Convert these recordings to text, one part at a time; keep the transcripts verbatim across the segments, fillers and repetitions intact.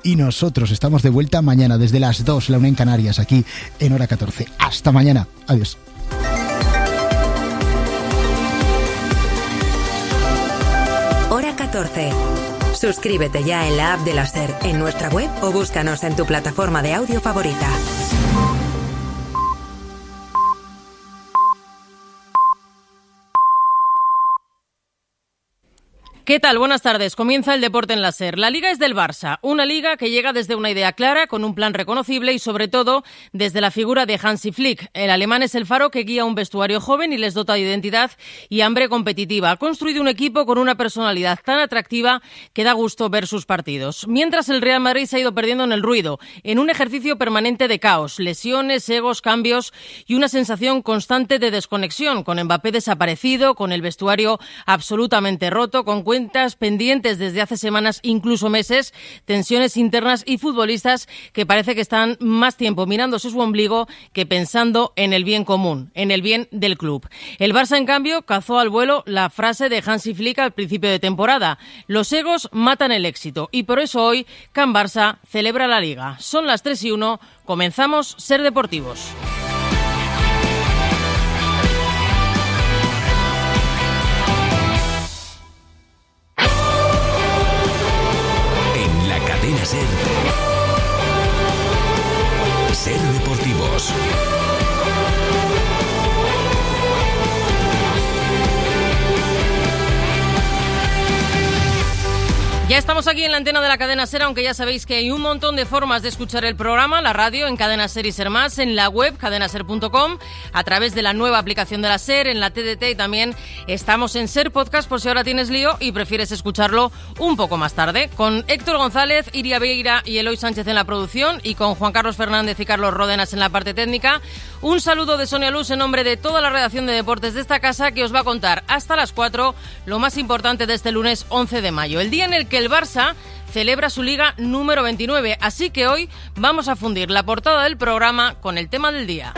y nosotros estamos de vuelta mañana desde las dos, la una en Canarias, aquí en Hora catorce. Hasta mañana. Adiós. Hora catorce. Suscríbete ya en la app de la SER, en nuestra web o búscanos en tu plataforma de audio favorita. ¿Qué tal? Buenas tardes. Comienza el deporte en la SER. La Liga es del Barça, una liga que llega desde una idea clara, con un plan reconocible y, sobre todo, desde la figura de Hansi Flick. El alemán es el faro que guía un vestuario joven y les dota de identidad y hambre competitiva. Ha construido un equipo con una personalidad tan atractiva que da gusto ver sus partidos. Mientras el Real Madrid se ha ido perdiendo en el ruido, en un ejercicio permanente de caos, lesiones, egos, cambios y una sensación constante de desconexión, con Mbappé desaparecido, con el vestuario absolutamente roto, con cuentas pendientes desde hace semanas, incluso meses, tensiones internas y futbolistas que parece que están más tiempo mirándose su ombligo que pensando en el bien común, en el bien del club. El Barça, en cambio, cazó al vuelo la frase de Hansi Flick al principio de temporada: los egos matan el éxito, y por eso hoy Can Barça celebra la Liga. Son las tres y uno, comenzamos Ser Deportivos. Cadena SER. Ser Deportivos. Ya estamos aquí en la antena de la cadena SER, aunque ya sabéis que hay un montón de formas de escuchar el programa, la radio, en Cadena SER y Ser Más, en la web cadena ser punto com, a través de la nueva aplicación de la SER, en la T D T, y también estamos en Ser Podcast por si ahora tienes lío y prefieres escucharlo un poco más tarde, con Héctor González, Iria Vieira y Eloy Sánchez en la producción, y con Juan Carlos Fernández y Carlos Ródenas en la parte técnica. Un saludo de Sonia Luz en nombre de toda la redacción de deportes de esta casa, que os va a contar hasta las cuatro lo más importante de este lunes once de mayo, el día en el que el Barça celebra su liga número veintinueve, así que hoy vamos a fundir la portada del programa con el tema del día.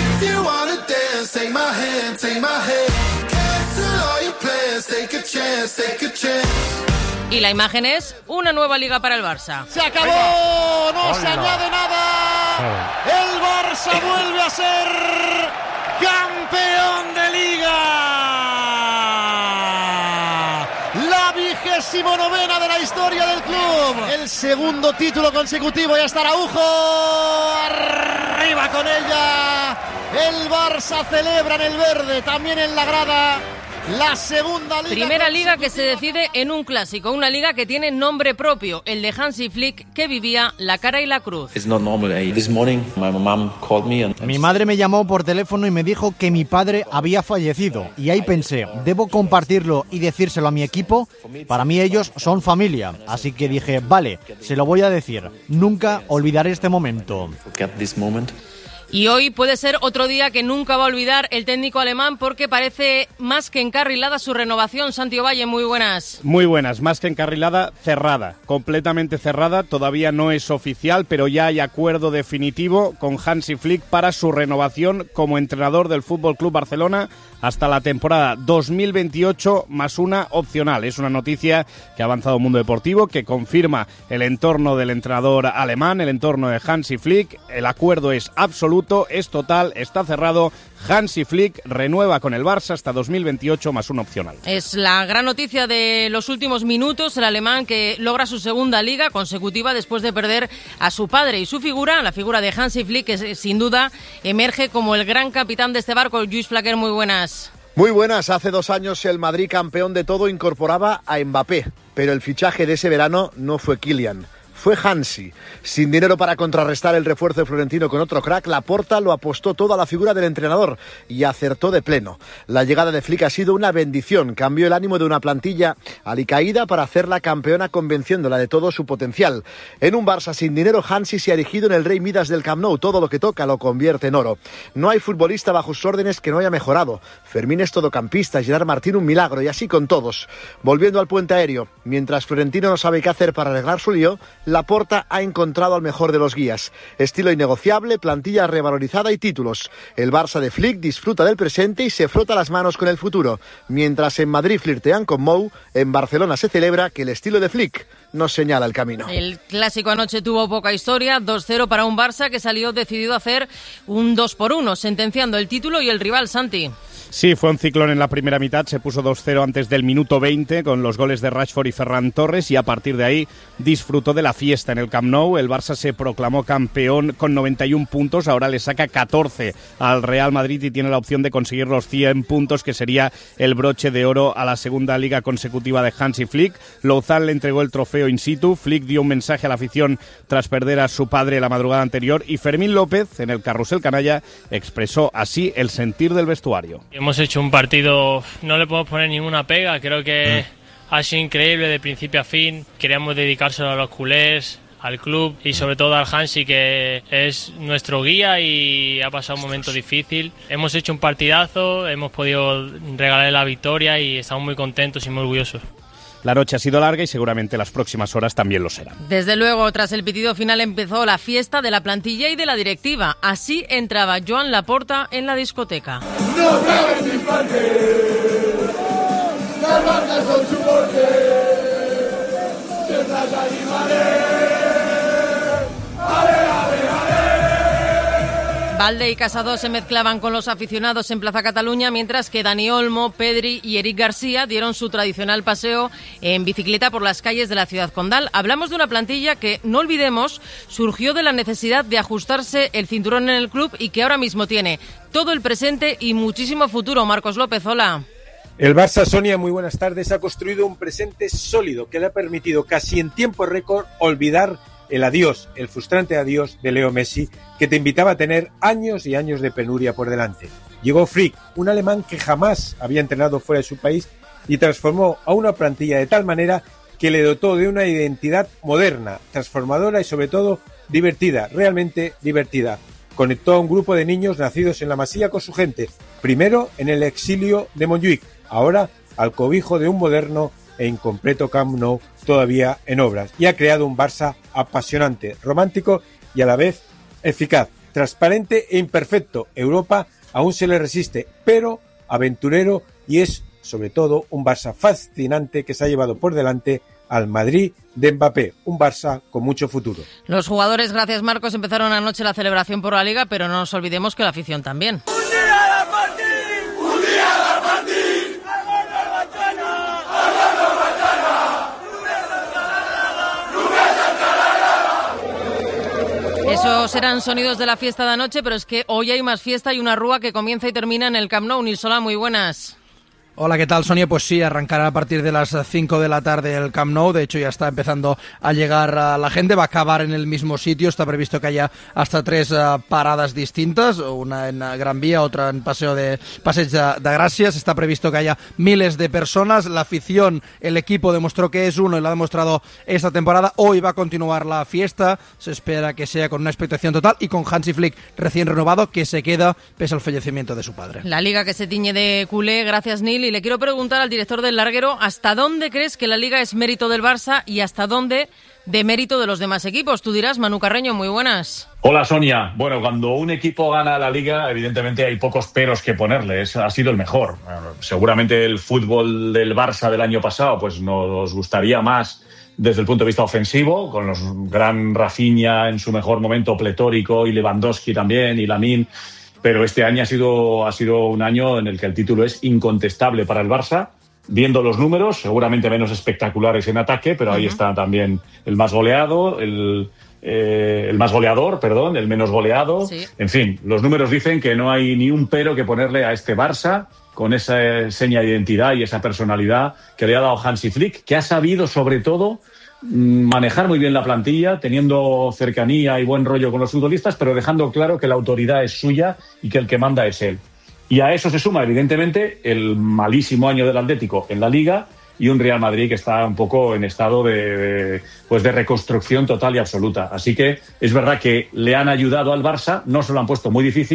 Y la imagen es una nueva liga para el Barça. ¡Se acabó! ¡No se añade nada! ¡El Barça vuelve a ser campeón de liga! La vigésimo novena de la historia del club. El segundo título consecutivo, ya está Araujo. Arriba con ella. El Barça celebra en el verde, también en la grada. La segunda liga. Primera liga que se decide en un clásico, una liga que tiene nombre propio, el de Hansi Flick, que vivía la cara y la cruz. Mi madre me llamó por teléfono y me dijo que mi padre había fallecido, y ahí pensé, ¿debo compartirlo y decírselo a mi equipo? Para mí ellos son familia, así que dije, vale, se lo voy a decir. Nunca olvidaré este momento. Y hoy puede ser otro día que nunca va a olvidar el técnico alemán, porque parece más que encarrilada su renovación. Santi Ovalle, muy buenas. Muy buenas, más que encarrilada, cerrada, completamente cerrada. Todavía no es oficial, pero ya hay acuerdo definitivo con Hansi Flick para su renovación como entrenador del F C Barcelona hasta la temporada dos mil veintiocho, más una opcional. Es una noticia que ha avanzado Mundo Deportivo, que confirma el entorno del entrenador alemán, el entorno de Hansi Flick. El acuerdo es absoluto, es total, está cerrado. Hansi Flick renueva con el Barça hasta dos mil veintiocho más una opcional. Es la gran noticia de los últimos minutos, el alemán que logra su segunda liga consecutiva después de perder a su padre, y su figura, la figura de Hansi Flick, que sin duda emerge como el gran capitán de este barco. Lluís Flaquer, muy buenas. Muy buenas. Hace dos años el Madrid, campeón de todo, incorporaba a Mbappé, pero el fichaje de ese verano no fue Kylian. Fue Hansi. Sin dinero para contrarrestar el refuerzo de Florentino con otro crack, Laporta lo apostó todo a la figura del entrenador y acertó de pleno. La llegada de Flick ha sido una bendición. Cambió el ánimo de una plantilla alicaída para hacerla campeona, convenciéndola de todo su potencial. En un Barça sin dinero, Hansi se ha erigido en el rey Midas del Camp Nou. Todo lo que toca lo convierte en oro. No hay futbolista bajo sus órdenes que no haya mejorado. Fermín es todocampista, Gerard Martín un milagro, y así con todos. Volviendo al puente aéreo, mientras Florentino no sabe qué hacer para arreglar su lío, Laporta ha encontrado al mejor de los guías. Estilo innegociable, plantilla revalorizada y títulos. El Barça de Flick disfruta del presente y se frota las manos con el futuro. Mientras en Madrid flirtean con Mou, en Barcelona se celebra que el estilo de Flick nos señala el camino. El clásico anoche tuvo poca historia, dos cero para un Barça que salió decidido a hacer un dos por uno, sentenciando el título y el rival, Santi. Sí, fue un ciclón en la primera mitad, se puso dos cero antes del minuto veinte con los goles de Rashford y Ferran Torres y a partir de ahí disfrutó de la fiesta en el Camp Nou. El Barça se proclamó campeón con noventa y un puntos, ahora le saca catorce al Real Madrid y tiene la opción de conseguir los cien puntos, que sería el broche de oro a la segunda liga consecutiva de Hansi Flick. Louzán le entregó el trofeo in situ, Flick dio un mensaje a la afición tras perder a su padre la madrugada anterior y Fermín López, en el carrusel canalla, expresó así el sentir del vestuario. Hemos hecho un partido, no le podemos poner ninguna pega, creo que mm. ha sido increíble de principio a fin. Queríamos dedicárselo a los culés, al club y sobre todo al Hansi, que es nuestro guía y ha pasado un momento difícil. Hemos hecho un partidazo, hemos podido regalarle la victoria y estamos muy contentos y muy orgullosos. La noche ha sido larga y seguramente las próximas horas también lo serán. Desde luego, tras el pitido final empezó la fiesta de la plantilla y de la directiva. Así entraba Joan Laporta en la discoteca. No sabes disparate, las marcas son su porte, siempre las animaré. Valde y Casado se mezclaban con los aficionados en Plaza Cataluña, mientras que Dani Olmo, Pedri y Eric García dieron su tradicional paseo en bicicleta por las calles de la ciudad condal. Hablamos de una plantilla que, no olvidemos, surgió de la necesidad de ajustarse el cinturón en el club y que ahora mismo tiene todo el presente y muchísimo futuro. Marcos López, hola. El Barça, Sonia, muy buenas tardes, ha construido un presente sólido que le ha permitido casi en tiempo récord olvidar el adiós, el frustrante adiós de Leo Messi, que te invitaba a tener años y años de penuria por delante. Llegó Flick, un alemán que jamás había entrenado fuera de su país y transformó a una plantilla de tal manera que le dotó de una identidad moderna, transformadora y sobre todo divertida, realmente divertida. Conectó a un grupo de niños nacidos en la Masía con su gente, primero en el exilio de Montjuïc, ahora al cobijo de un moderno e incompleto Camp Nou todavía en obras, y ha creado un Barça apasionante, romántico y a la vez eficaz, transparente e imperfecto. Europa aún se le resiste, pero aventurero, y es sobre todo un Barça fascinante que se ha llevado por delante al Madrid de Mbappé, un Barça con mucho futuro. Los jugadores, gracias Marcos, empezaron anoche la celebración por la Liga, pero no nos olvidemos que la afición también. Esos eran sonidos de la fiesta de anoche, pero es que hoy hay más fiesta y una rúa que comienza y termina en el Camp Nou. Nilsola, muy buenas. Hola, ¿qué tal, Sonia? Pues sí, arrancará a partir de las cinco de la tarde el Camp Nou. De hecho, ya está empezando a llegar a la gente. Va a acabar en el mismo sitio. Está previsto que haya hasta tres uh, paradas distintas. Una en Gran Vía, otra en Paseo de Passeig de, de Gràcia. Está previsto que haya miles de personas. La afición, el equipo demostró que es uno y lo ha demostrado esta temporada. Hoy va a continuar la fiesta. Se espera que sea con una expectación total y con Hansi Flick recién renovado, que se queda pese al fallecimiento de su padre. La Liga que se tiñe de culé. Gracias, Nil. Y le quiero preguntar al director del larguero, ¿hasta dónde crees que la Liga es mérito del Barça y hasta dónde de mérito de los demás equipos? Tú dirás, Manu Carreño, muy buenas. Hola, Sonia. Bueno, cuando un equipo gana la Liga, evidentemente hay pocos peros que ponerle. Es, ha sido el mejor. Seguramente el fútbol del Barça del año pasado pues nos gustaría más desde el punto de vista ofensivo, con los gran Rafinha en su mejor momento pletórico y Lewandowski también y Lamine. Pero este año ha sido, ha sido un año en el que el título es incontestable para el Barça. Viendo los números, seguramente menos espectaculares en ataque, pero ahí uh-huh. está también el más goleado, el, eh, el más goleador, perdón, el menos goleado. Sí. En fin, los números dicen que no hay ni un pero que ponerle a este Barça, con esa seña de identidad y esa personalidad que le ha dado Hansi Flick, que ha sabido sobre todo manejar muy bien la plantilla, teniendo cercanía y buen rollo con los futbolistas, pero dejando claro que la autoridad es suya y que el que manda es él. Y a eso se suma, evidentemente, el malísimo año del Atlético en la Liga y un Real Madrid que está un poco en estado de, de, pues de reconstrucción total y absoluta. Así que es verdad que le han ayudado al Barça, no se lo han puesto muy difícil,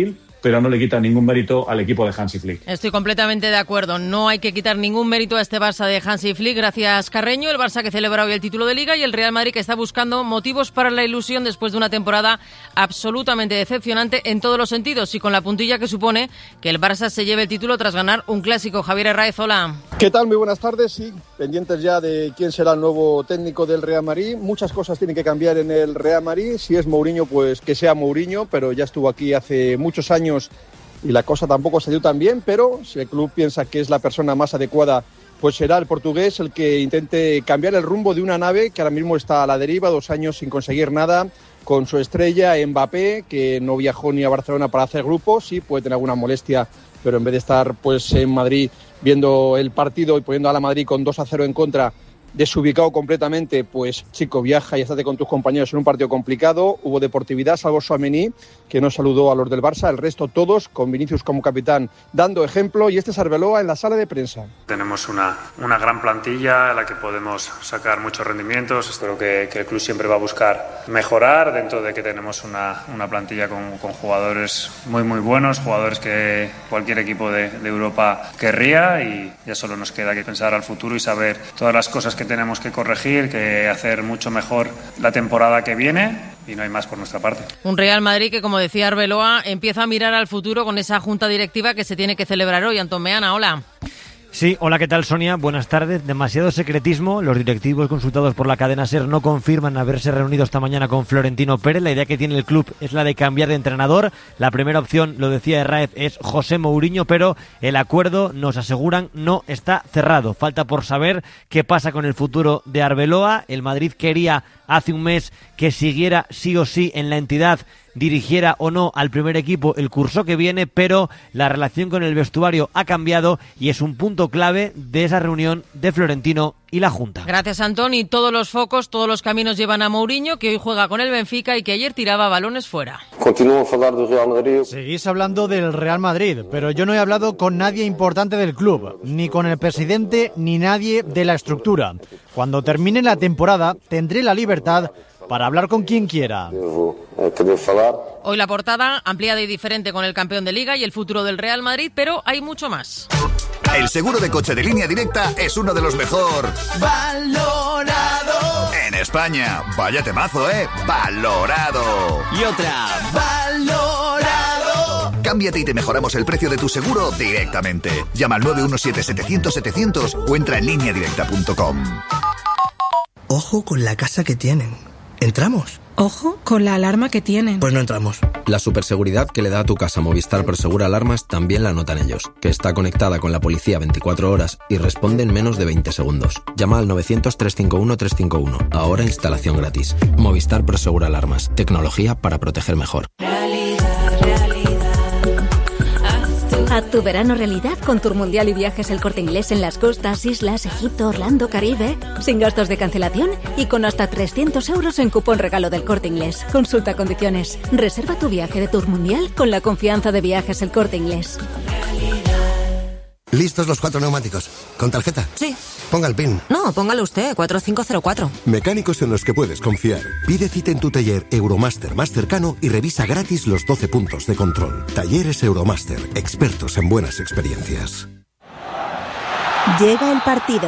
pero no le quita ningún mérito al equipo de Hansi Flick. Estoy completamente de acuerdo. No hay que quitar ningún mérito a este Barça de Hansi Flick. Gracias, Carreño. El Barça que celebra hoy el título de Liga y el Real Madrid que está buscando motivos para la ilusión después de una temporada absolutamente decepcionante en todos los sentidos y con la puntilla que supone que el Barça se lleve el título tras ganar un clásico. Javier Herráez, hola. ¿Qué tal? Muy buenas tardes. Sí, pendientes ya de quién será el nuevo técnico del Real Madrid. Muchas cosas tienen que cambiar en el Real Madrid. Si es Mourinho, pues que sea Mourinho, pero ya estuvo aquí hace muchos años y la cosa tampoco se dio tan bien, pero si el club piensa que es la persona más adecuada, pues será el portugués el que intente cambiar el rumbo de una nave que ahora mismo está a la deriva, dos años sin conseguir nada, con su estrella Mbappé, que no viajó ni a Barcelona para hacer grupo, sí puede tener alguna molestia, pero en vez de estar pues en Madrid viendo el partido y poniendo a la Madrid con dos a cero en contra, desubicado completamente, pues chico, viaja y estate con tus compañeros en un partido complicado. Hubo deportividad, salvo Tchouaméni, que no saludó a los del Barça, el resto todos, con Vinicius como capitán, dando ejemplo, y este es Arbeloa en la sala de prensa. Tenemos una, una gran plantilla a la que podemos sacar muchos rendimientos. Espero que, que el club siempre va a buscar mejorar, dentro de que tenemos una, una plantilla con, con jugadores muy muy buenos, jugadores que cualquier equipo de, de Europa querría, y ya solo nos queda que pensar al futuro y saber todas las cosas que tenemos que corregir, que hacer mucho mejor la temporada que viene, y no hay más por nuestra parte. Un Real Madrid que, como decía Arbeloa, empieza a mirar al futuro con esa junta directiva que se tiene que celebrar hoy. Antón Meana, hola. Sí, hola, ¿qué tal, Sonia? Buenas tardes. Demasiado secretismo. Los directivos consultados por la cadena SER no confirman haberse reunido esta mañana con Florentino Pérez. La idea que tiene el club es la de cambiar de entrenador. La primera opción, lo decía Herráez, es José Mourinho, pero el acuerdo, nos aseguran, no está cerrado. Falta por saber qué pasa con el futuro de Arbeloa. El Madrid quería hace un mes que siguiera sí o sí en la entidad, dirigiera o no al primer equipo el curso que viene, pero la relación con el vestuario ha cambiado y es un punto clave de esa reunión de Florentino y la Junta. Gracias, Antón. Y todos los focos, todos los caminos llevan a Mourinho, que hoy juega con el Benfica y que ayer tiraba balones fuera. Continúo a hablar del Real Madrid. Seguís hablando del Real Madrid, pero yo no he hablado con nadie importante del club, ni con el presidente, ni nadie de la estructura. Cuando termine la temporada, tendré la libertad para hablar con quien quiera. Hoy la portada ampliada y diferente con el campeón de Liga y el futuro del Real Madrid, pero hay mucho más. El seguro de coche de Línea Directa es uno de los mejor valorado en España. Vaya temazo, ¿eh? Valorado. Y otra, valorado. Cámbiate y te mejoramos el precio de tu seguro directamente. Llama al nueve uno siete, setecientos, setecientos o entra en línea directa punto com. Ojo con la casa que tienen. ¿Entramos? Ojo con la alarma que tienen. Pues no entramos. La superseguridad que le da a tu casa Movistar Prosegura Alarmas también la notan ellos, que está conectada con la policía veinticuatro horas y responde en menos de veinte segundos. Llama al novecientos, trescientos cincuenta y uno, trescientos cincuenta y uno. Ahora instalación gratis. Movistar Prosegura Alarmas. Tecnología para proteger mejor. Haz tu verano realidad con Tour Mundial y Viajes El Corte Inglés en las costas, islas, Egipto, Orlando, Caribe, sin gastos de cancelación y con hasta trescientos euros en cupón regalo del Corte Inglés. Consulta condiciones. Reserva tu viaje de Tour Mundial con la confianza de Viajes El Corte Inglés. ¿Listos los cuatro neumáticos? ¿Con tarjeta? Sí. Ponga el PIN. No, póngalo usted, cuatro cinco cero cuatro. Mecánicos en los que puedes confiar. Pide cita en tu taller Euromaster más cercano y revisa gratis los doce puntos de control. Talleres Euromaster, expertos en buenas experiencias. Llega el partido.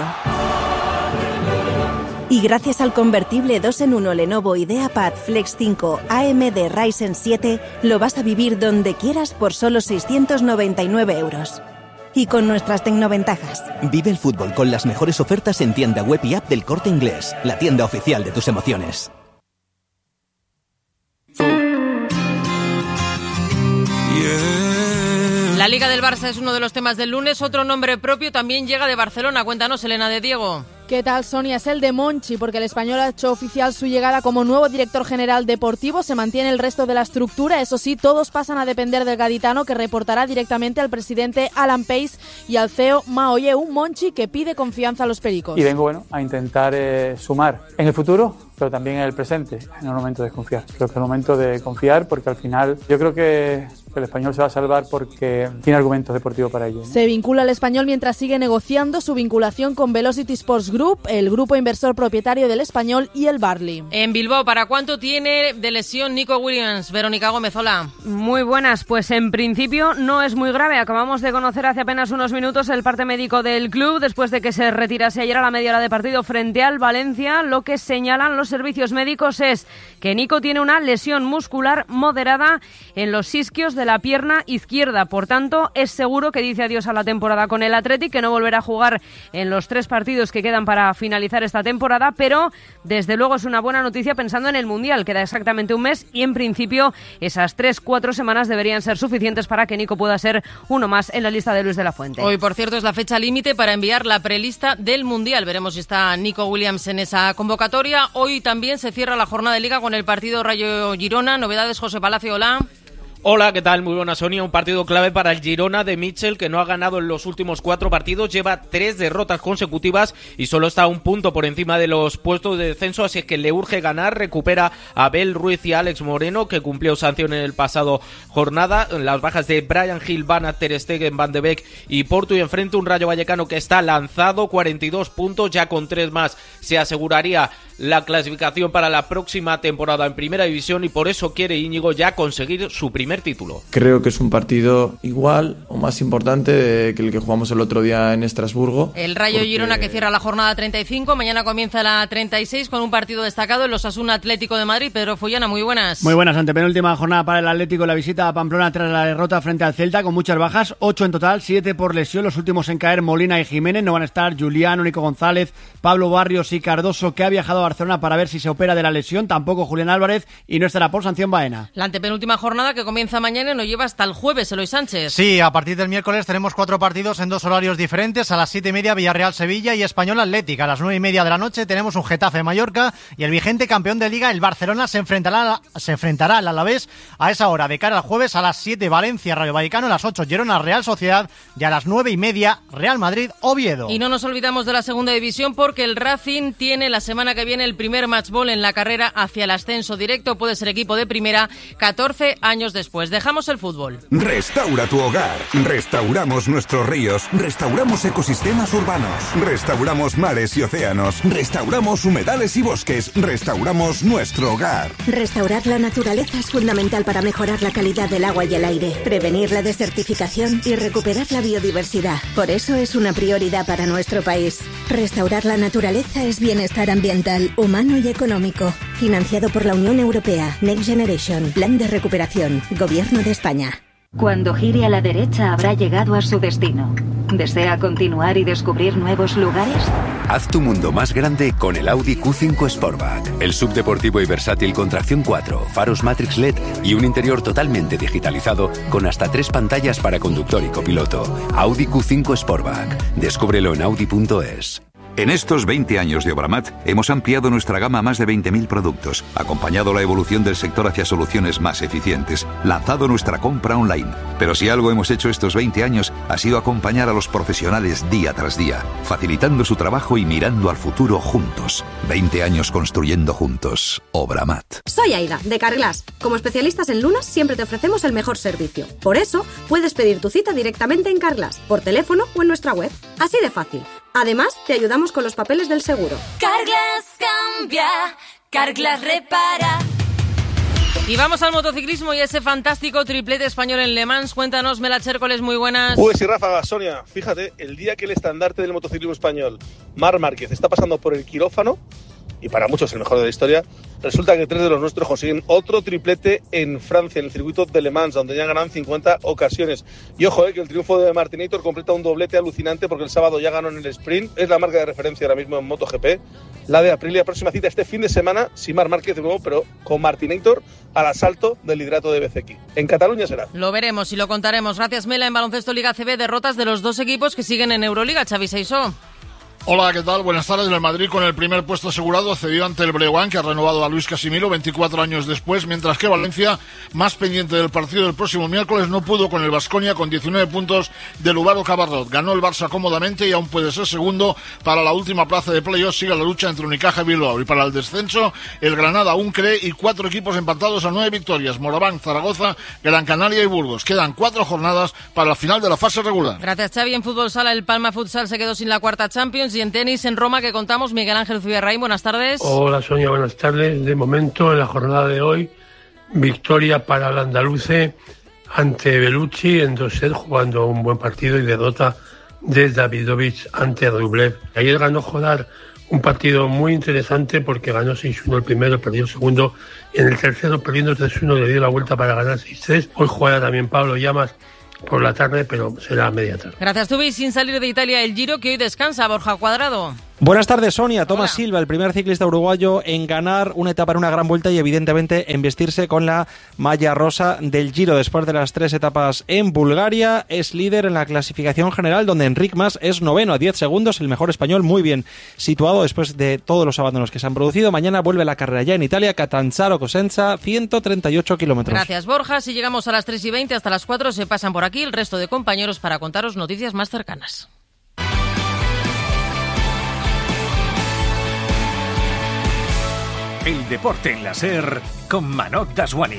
Y gracias al convertible dos en uno Lenovo IdeaPad Flex cinco A M D Ryzen siete, lo vas a vivir donde quieras por solo seiscientos noventa y nueve euros. Y con nuestras tecnoventajas. Vive el fútbol con las mejores ofertas en tienda web y app del Corte Inglés, la tienda oficial de tus emociones. La Liga del Barça es uno de los temas del lunes. Otro nombre propio también llega de Barcelona. Cuéntanos, Elena de Diego. ¿Qué tal, Sonia? Es el de Monchi, porque el español ha hecho oficial su llegada como nuevo director general deportivo. Se mantiene el resto de la estructura. Eso sí, todos pasan a depender del gaditano, que reportará directamente al presidente Alan Pace y al C E O Maoye. Un Monchi que pide confianza a los pericos. Y vengo bueno a intentar eh, sumar en el futuro, pero también en el presente. En el momento de confiar. Creo que es el momento de confiar, porque al final yo creo que El Español se va a salvar porque tiene argumentos deportivos para ello, ¿no? Se vincula al Español mientras sigue negociando su vinculación con Velocity Sports Group, el grupo inversor propietario del Español y el Barley. En Bilbao, ¿para cuánto tiene de lesión Nico Williams? Verónica Gómez, hola. Muy buenas, pues en principio no es muy grave. Acabamos de conocer hace apenas unos minutos el parte médico del club después de que se retirase ayer a la media hora de partido frente al Valencia. Lo que señalan los servicios médicos es que Nico tiene una lesión muscular moderada en los isquios de la pierna izquierda. Por tanto, es seguro que dice adiós a la temporada con el Athletic, que no volverá a jugar en los tres partidos que quedan para finalizar esta temporada, pero desde luego es una buena noticia pensando en el Mundial. Queda exactamente un mes y en principio esas tres, cuatro semanas deberían ser suficientes para que Nico pueda ser uno más en la lista de Luis de la Fuente. Hoy, por cierto, es la fecha límite para enviar la prelista del Mundial. Veremos si está Nico Williams en esa convocatoria. Hoy también se cierra la jornada de Liga con el partido Rayo Girona. Novedades, José Palacio, hola. Hola, ¿qué tal? Muy buena, Sonia. Un partido clave para el Girona de Mitchell, que no ha ganado en los últimos cuatro partidos, lleva tres derrotas consecutivas y solo está a un punto por encima de los puestos de descenso, así que le urge ganar. Recupera a Abel Ruiz y a Alex Moreno, que cumplió sanción en el pasado jornada. Las bajas de Brian Hill, Van Aert, Ter Stegen, Van de Beek y Porto, y enfrente un Rayo Vallecano que está lanzado, cuarenta y dos puntos, ya con tres más se aseguraría la clasificación para la próxima temporada en Primera División, y por eso quiere Íñigo ya conseguir su primer título. Creo que es un partido igual o más importante que el que jugamos el otro día en Estrasburgo. El Rayo porque... Girona, que cierra la jornada treinta y cinco, mañana comienza la treinta y seis con un partido destacado, el Osasuna Atlético de Madrid. Pedro Follana, muy buenas. Muy buenas, antepenúltima jornada para el Atlético, la visita a Pamplona tras la derrota frente al Celta, con muchas bajas, ocho en total, siete por lesión, los últimos en caer Molina y Jiménez. No van a estar Julián, Nico González, Pablo Barrios y Cardoso, que ha viajado a Barcelona para ver si se opera de la lesión, tampoco Julián Álvarez, y no estará por sanción Baena. La antepenúltima jornada, que comienza mañana y nos lleva hasta el jueves, Eloy Sánchez. Sí, a partir del miércoles tenemos cuatro partidos en dos horarios diferentes. A las siete y media Villarreal-Sevilla y Español-Atlético. A las nueve y media de la noche tenemos un Getafe-Mallorca, y el vigente campeón de Liga, el Barcelona, se enfrentará, se enfrentará al Alavés a esa hora. De cara al jueves, a las siete Valencia-Rayo Vallecano, a las ocho Girona-Real Sociedad y a las nueve y media Real Madrid-Oviedo. Y no nos olvidamos de la segunda división, porque el Racing tiene la semana que viene el primer matchball en la carrera hacia el ascenso directo. Puede ser equipo de primera catorce años después. Dejamos el fútbol. Restaura tu hogar. Restauramos nuestros ríos. Restauramos ecosistemas urbanos. Restauramos mares y océanos. Restauramos humedales y bosques. Restauramos nuestro hogar. Restaurar la naturaleza es fundamental para mejorar la calidad del agua y el aire, prevenir la desertificación y recuperar la biodiversidad. Por eso es una prioridad para nuestro país. Restaurar la naturaleza es bienestar ambiental, humano y económico. Financiado por la Unión Europea. Next Generation. Plan de recuperación. Gobierno de España. Cuando gire a la derecha habrá llegado a su destino. ¿Desea continuar y descubrir nuevos lugares? Haz tu mundo más grande con el Audi Q cinco Sportback. El subdeportivo y versátil con tracción cuatro, faros Matrix L E D y un interior totalmente digitalizado con hasta tres pantallas para conductor y copiloto. Audi Q cinco Sportback. Descúbrelo en audi punto es. En estos veinte años de Obramat hemos ampliado nuestra gama a más de veinte mil productos, acompañado la evolución del sector hacia soluciones más eficientes, lanzado nuestra compra online. Pero si algo hemos hecho estos veinte años ha sido acompañar a los profesionales día tras día, facilitando su trabajo y mirando al futuro juntos. veinte años construyendo juntos. Obramat. Soy Aida, de Carglass. Como especialistas en lunas siempre te ofrecemos el mejor servicio. Por eso puedes pedir tu cita directamente en Carglass, por teléfono o en nuestra web. Así de fácil. Además, te ayudamos con los papeles del seguro. Carglass cambia, Carglass repara. Y vamos al motociclismo y ese fantástico triplete español en Le Mans. Cuéntanos, Mela Chércoles, muy buenas. Pues sí, Rafa, Sonia, fíjate, el día que el estandarte del motociclismo español, Marc Márquez, está pasando por el quirófano, y para muchos el mejor de la historia, resulta que tres de los nuestros consiguen otro triplete en Francia, en el circuito de Le Mans, donde ya ganan cincuenta ocasiones. Y ojo, eh, que el triunfo de Martinator completa un doblete alucinante, porque el sábado ya ganó en el sprint. Es la marca de referencia ahora mismo en MotoGP, la de Aprilia. Próxima cita este fin de semana, sin Marc Márquez de nuevo, pero con Martinator al asalto del liderato de B C X. En Cataluña será. Lo veremos y lo contaremos. Gracias, Mela. En baloncesto Liga A C B, derrotas de los dos equipos que siguen en Euroliga. Xavi Seisó. Hola, ¿qué tal? Buenas tardes. El Madrid con el primer puesto asegurado cedió ante el Breogán, que ha renovado a Luis Casimiro veinticuatro años después, mientras que Valencia, más pendiente del partido del próximo miércoles, no pudo con el Baskonia con diecinueve puntos del Uvaro Cabarrot. Ganó el Barça cómodamente y aún puede ser segundo para la última plaza de playoff. Sigue la lucha entre Unicaja y Bilbao. Y para el descenso, el Granada aún cree y cuatro equipos empatados a nueve victorias. Moraván, Zaragoza, Gran Canaria y Burgos. Quedan cuatro jornadas para la final de la fase regular. Gracias, Xavi. En fútbol sala, el Palma Futsal se quedó sin la cuarta Champions. Y en tenis, en Roma, que contamos, Miguel Ángel Zubirraín, buenas tardes. Hola, Sonia, buenas tardes. De momento, en la jornada de hoy, victoria para el andaluce ante Bellucci en dos sets, jugando un buen partido, y derrota de Davidovich ante Rublev. Ayer ganó Jodar un partido muy interesante porque ganó seis uno el primero, perdió el segundo, y en el tercero, perdiendo tres uno, le dio la vuelta para ganar seis tres. Hoy juega también Pablo Llamas por la tarde, pero será a media tarde. Gracias, Tubi. Sin salir de Italia, el Giro, que hoy descansa. Borja Cuadrado. Buenas tardes, Sonia. Tomás Silva, el primer ciclista uruguayo en ganar una etapa en una gran vuelta y evidentemente en vestirse con la malla rosa del Giro después de las tres etapas en Bulgaria. Es líder en la clasificación general, donde Enric Mas es noveno a diez segundos, el mejor español, muy bien situado después de todos los abandonos que se han producido. Mañana vuelve la carrera ya en Italia, Catanzaro Cosenza, ciento treinta y ocho kilómetros. Gracias, Borja. Si llegamos a las tres y veinte, hasta las cuatro se pasan por aquí el resto de compañeros para contaros noticias más cercanas. El deporte en la SER con Manot Daswani.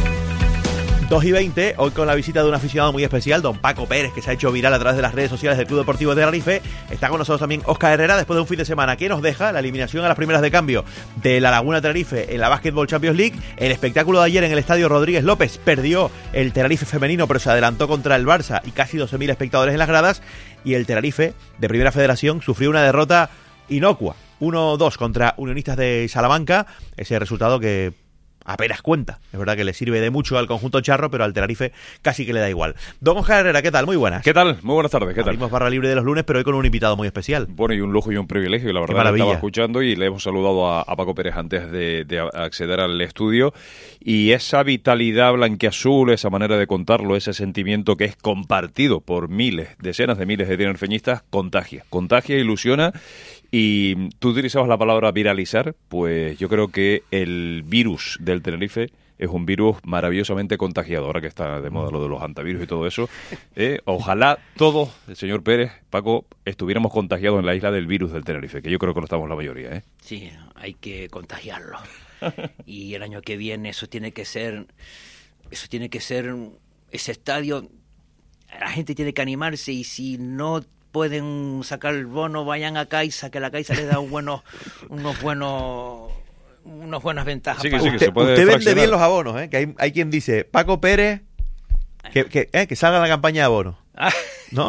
dos y veinte, hoy con la visita de un aficionado muy especial, don Paco Pérez, que se ha hecho viral a través de las redes sociales del Club Deportivo de Tenerife. Está con nosotros también Óscar Herrera, después de un fin de semana que nos deja la eliminación a las primeras de cambio de la Laguna Tenerife en la Basketball Champions League. El espectáculo de ayer en el estadio Rodríguez López, perdió el Tenerife femenino, pero se adelantó contra el Barça y casi doce mil espectadores en las gradas. Y el Tenerife, de Primera Federación, sufrió una derrota inocua, uno dos contra Unionistas de Salamanca, ese resultado que apenas cuenta. Es verdad que le sirve de mucho al conjunto charro, pero al Tenerife casi que le da igual. Don Óscar Herrera, ¿qué tal? Muy buenas. ¿Qué tal? Muy buenas tardes. ¿Qué tal? Abrimos barra libre de los lunes, pero hoy con un invitado muy especial. Bueno, y un lujo y un privilegio. La verdad, le estaba escuchando y le hemos saludado a, a Paco Pérez antes de, de acceder al estudio. Y esa vitalidad blanquiazul, esa manera de contarlo, ese sentimiento que es compartido por miles, decenas de miles de tinerfeñistas, contagia. Contagia, ilusiona. Y tú utilizabas la palabra viralizar, pues yo creo que el virus del Tenerife es un virus maravillosamente contagiado, ahora que está de moda lo de los antivirus y todo eso. ¿eh? Ojalá todos, el señor Pérez, Paco, estuviéramos contagiados en la isla del virus del Tenerife, que yo creo que lo estamos la mayoría. ¿eh? Sí, hay que contagiarlo. Y el año que viene eso tiene que ser, eso tiene que ser, ese estadio, la gente tiene que animarse, y si no pueden sacar el bono, vayan a Caixa, que la Caixa les da un buenos, unos buenos, unas buenas ventajas. Sí, que, sí, que usted, se puede usted vende bien los abonos, ¿eh? Que hay, hay quien dice, Paco Pérez, que, que, eh, que salga la campaña de abonos, ¿no?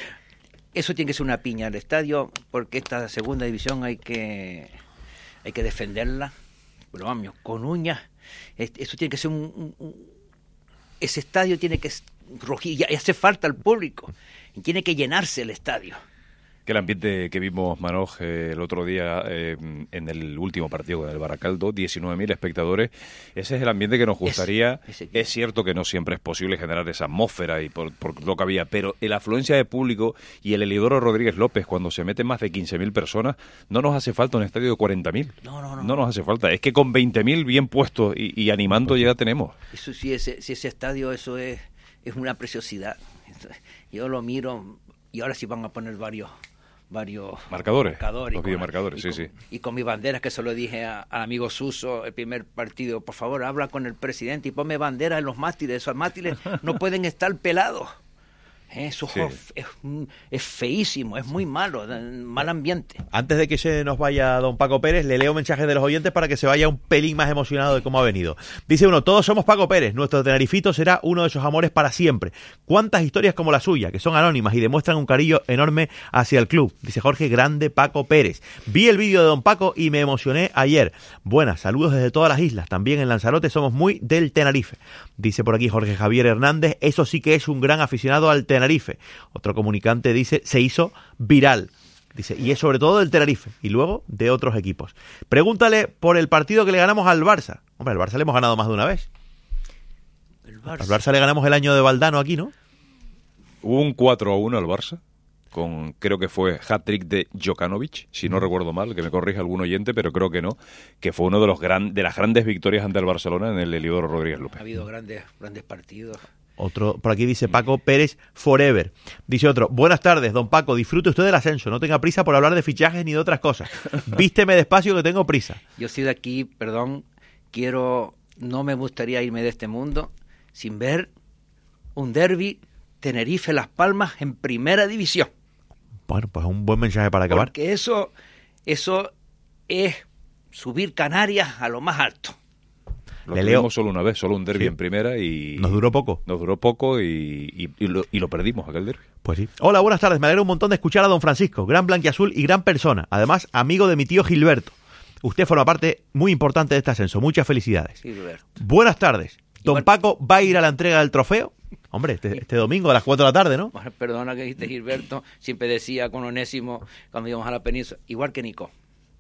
Eso tiene que ser una piña al estadio, porque esta segunda división hay que, hay que defenderla, pero vamos, con uñas. Eso tiene que ser un, un, un ese estadio tiene que rugir, y hace falta al público. Tiene que llenarse el estadio. Que el ambiente que vimos, Manoj, eh, el otro día eh, en el último partido del Baracaldo, diecinueve mil espectadores, ese es el ambiente que nos gustaría. Es, es cierto que no siempre es posible generar esa atmósfera y por, por lo que había, pero la afluencia de público y el Heliodoro Rodríguez López, cuando se meten más de quince mil personas, no nos hace falta un estadio de cuarenta mil. No, no, no. No nos hace falta. Es que con veinte mil bien puestos y, y animando ya tenemos. Eso sí, ese, si ese estadio, eso es, es una preciosidad. Yo lo miro, y ahora sí van a poner varios varios marcadores, marcadores los videomarcadores, sí, con, sí. Y con mis banderas, que se lo dije al amigo Suso, el primer partido, por favor, habla con el presidente y ponme banderas en los mástiles. Esos mástiles no pueden estar pelados. Eso sí. es, es feísimo, es muy malo, mal ambiente. Antes de que se nos vaya don Paco Pérez, le leo mensajes de los oyentes para que se vaya un pelín más emocionado de cómo ha venido. Dice uno, todos somos Paco Pérez, nuestro tenerifito será uno de esos amores para siempre. ¿Cuántas historias como la suya, que son anónimas y demuestran un cariño enorme hacia el club? Dice Jorge, grande Paco Pérez. Vi el vídeo de don Paco y me emocioné ayer. Buenas, saludos desde todas las islas, también en Lanzarote somos muy del Tenerife. Dice por aquí Jorge Javier Hernández, eso sí que es un gran aficionado al Tenerife. Tenerife. Otro comunicante dice, se hizo viral. Dice, y es sobre todo del Tenerife, y luego de otros equipos. Pregúntale por el partido que le ganamos al Barça. Hombre, al Barça le hemos ganado más de una vez. El Barça. Al Barça le ganamos el año de Valdano aquí, ¿no? Hubo un cuatro a uno al Barça. con creo que fue hat-trick de Jokanovic, si no recuerdo mal, que me corrija algún oyente, pero creo que no, que fue uno de los gran, de las grandes victorias ante el Barcelona en el Heliodoro Rodríguez López. Ha habido grandes, grandes partidos. Otro, por aquí dice Paco Pérez Forever. Dice otro, buenas tardes, don Paco, disfrute usted del ascenso, no tenga prisa por hablar de fichajes ni de otras cosas. Vísteme despacio que tengo prisa. Yo soy de aquí, perdón, quiero, no me gustaría irme de este mundo sin ver un derbi Tenerife-Las Palmas en primera división. Bueno, pues un buen mensaje para acabar. Porque eso, eso es subir Canarias a lo más alto. Lo Le tuvimos leo. solo una vez, solo un derbi sí. en primera y... Nos duró poco. Nos duró poco y, y, y, lo, y lo perdimos, aquel derbi. Pues sí. Hola, buenas tardes. Me alegro un montón de escuchar a don Francisco, gran blanquiazul y gran persona. Además, amigo de mi tío Gilberto. Usted forma parte muy importante de este ascenso. Muchas felicidades. Gilberto. Buenas tardes. Don Igual... Paco va a ir a la entrega del trofeo. Hombre, este, este domingo a las cuatro de la tarde, ¿no? Perdona que dijiste Gilberto. Siempre decía con Onésimo cuando íbamos a la península. Igual que Nico.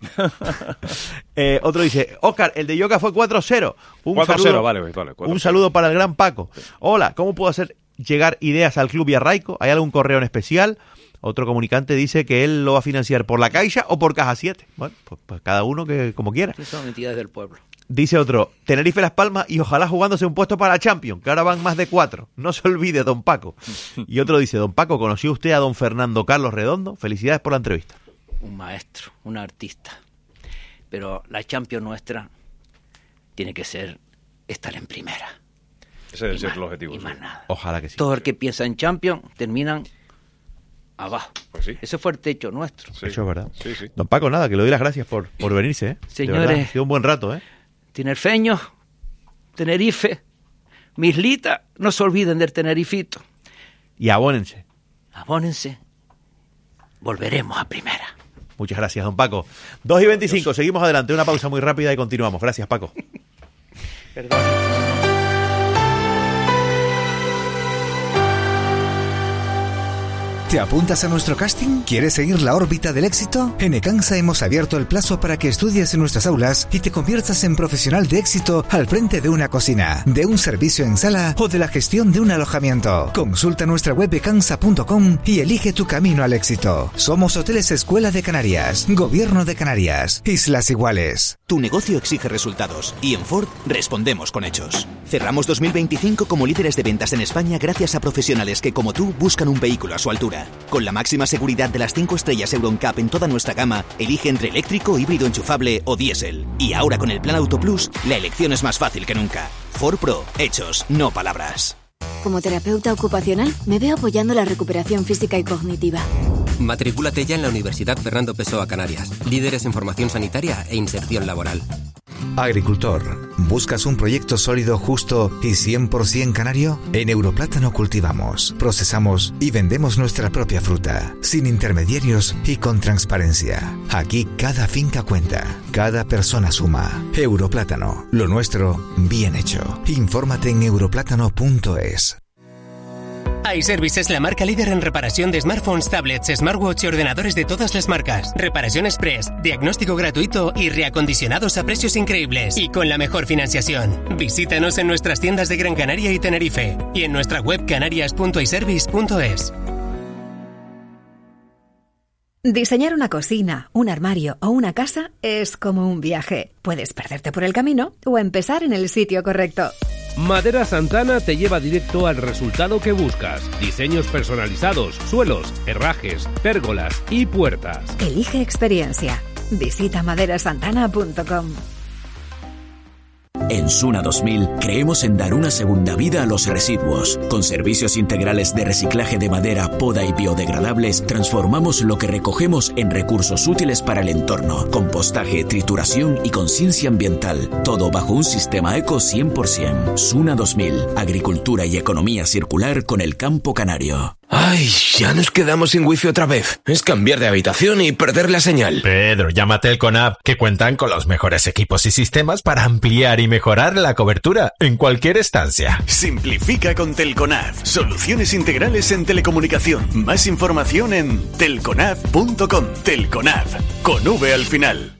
eh, otro dice, Óscar, el de Yoka fue cuatro cero. cuatro cero, vale, vale. cuatro cero. Un saludo para el gran Paco. Sí. Hola, ¿cómo puedo hacer llegar ideas al club y a Raico? ¿Hay algún correo en especial? Otro comunicante dice que él lo va a financiar por la Caixa o por Caja siete. Bueno, pues, pues cada uno que como quiera. Son entidades del pueblo. Dice otro, Tenerife Las Palmas y ojalá jugándose un puesto para Champions, que ahora van más de cuatro. No se olvide, don Paco. Y otro dice, don Paco, ¿conoció usted a don Fernando Carlos Redondo? Felicidades por la entrevista. Un maestro, un artista. Pero la Champions nuestra tiene que ser estar en primera. Ese debe ser el objetivo. Y más nada. Ojalá que sí. Todo el que piensa en Champions terminan abajo. Pues sí. Ese fue el techo nuestro. Sí. Eso es verdad. Sí, sí. Don Paco, nada, que le doy las gracias por, por venirse. ¿eh? Señores, ha sido un buen rato, ¿eh? Tinerfeños, Tenerife, Mislita, no se olviden del Tenerifito. Y abónense. Abónense. Volveremos a primera. Muchas gracias, don Paco. dos y veinticinco, seguimos adelante. Una pausa muy rápida y continuamos. Gracias, Paco. Perdón. ¿Te apuntas a nuestro casting? ¿Quieres seguir la órbita del éxito? En Ecansa hemos abierto el plazo para que estudies en nuestras aulas y te conviertas en profesional de éxito al frente de una cocina, de un servicio en sala o de la gestión de un alojamiento. Consulta nuestra web ecansa punto com y elige tu camino al éxito. Somos Hoteles Escuela de Canarias, Gobierno de Canarias, Islas Iguales. Tu negocio exige resultados y en Ford respondemos con hechos. Cerramos dos mil veinticinco como líderes de ventas en España gracias a profesionales que como tú buscan un vehículo a su altura. Con la máxima seguridad de las cinco estrellas Euro N C A P en toda nuestra gama, elige entre eléctrico, híbrido enchufable o diésel. Y ahora con el Plan Auto Plus, la elección es más fácil que nunca. Ford Pro, hechos, no palabras. Como terapeuta ocupacional, me veo apoyando la recuperación física y cognitiva. Matricúlate ya en la Universidad Fernando Pessoa Canarias, líderes en formación sanitaria e inserción laboral. Agricultor, ¿buscas un proyecto sólido, justo y cien por ciento canario? En Europlátano cultivamos, procesamos y vendemos nuestra propia fruta, sin intermediarios y con transparencia. Aquí cada finca cuenta, cada persona suma. Europlátano, lo nuestro bien hecho. Infórmate en europlátano punto es. iService es la marca líder en reparación de smartphones, tablets, smartwatch y ordenadores de todas las marcas. Reparación express, diagnóstico gratuito y reacondicionados a precios increíbles y con la mejor financiación. Visítanos en nuestras tiendas de Gran Canaria y Tenerife y en nuestra web canarias punto iservice punto es. Diseñar una cocina, un armario o una casa es como un viaje. Puedes perderte por el camino o empezar en el sitio correcto. Madera Santana te lleva directo al resultado que buscas. Diseños personalizados, suelos, herrajes, pérgolas y puertas. Elige experiencia. Visita madera santana punto com. En Suna dos mil creemos en dar una segunda vida a los residuos. Con servicios integrales de reciclaje de madera, poda y biodegradables, transformamos lo que recogemos en recursos útiles para el entorno. Compostaje, trituración y conciencia ambiental. Todo bajo un sistema eco cien por ciento. Suna dos mil. Agricultura y economía circular con el campo canario. Ay, ya nos quedamos sin wifi otra vez. Es cambiar de habitación y perder la señal. Pedro, llama a Telconab, que cuentan con los mejores equipos y sistemas para ampliar y mejorar la cobertura en cualquier estancia. Simplifica con Telconab. Soluciones integrales en telecomunicación. Más información en telconab punto com. Telconab, con V al final.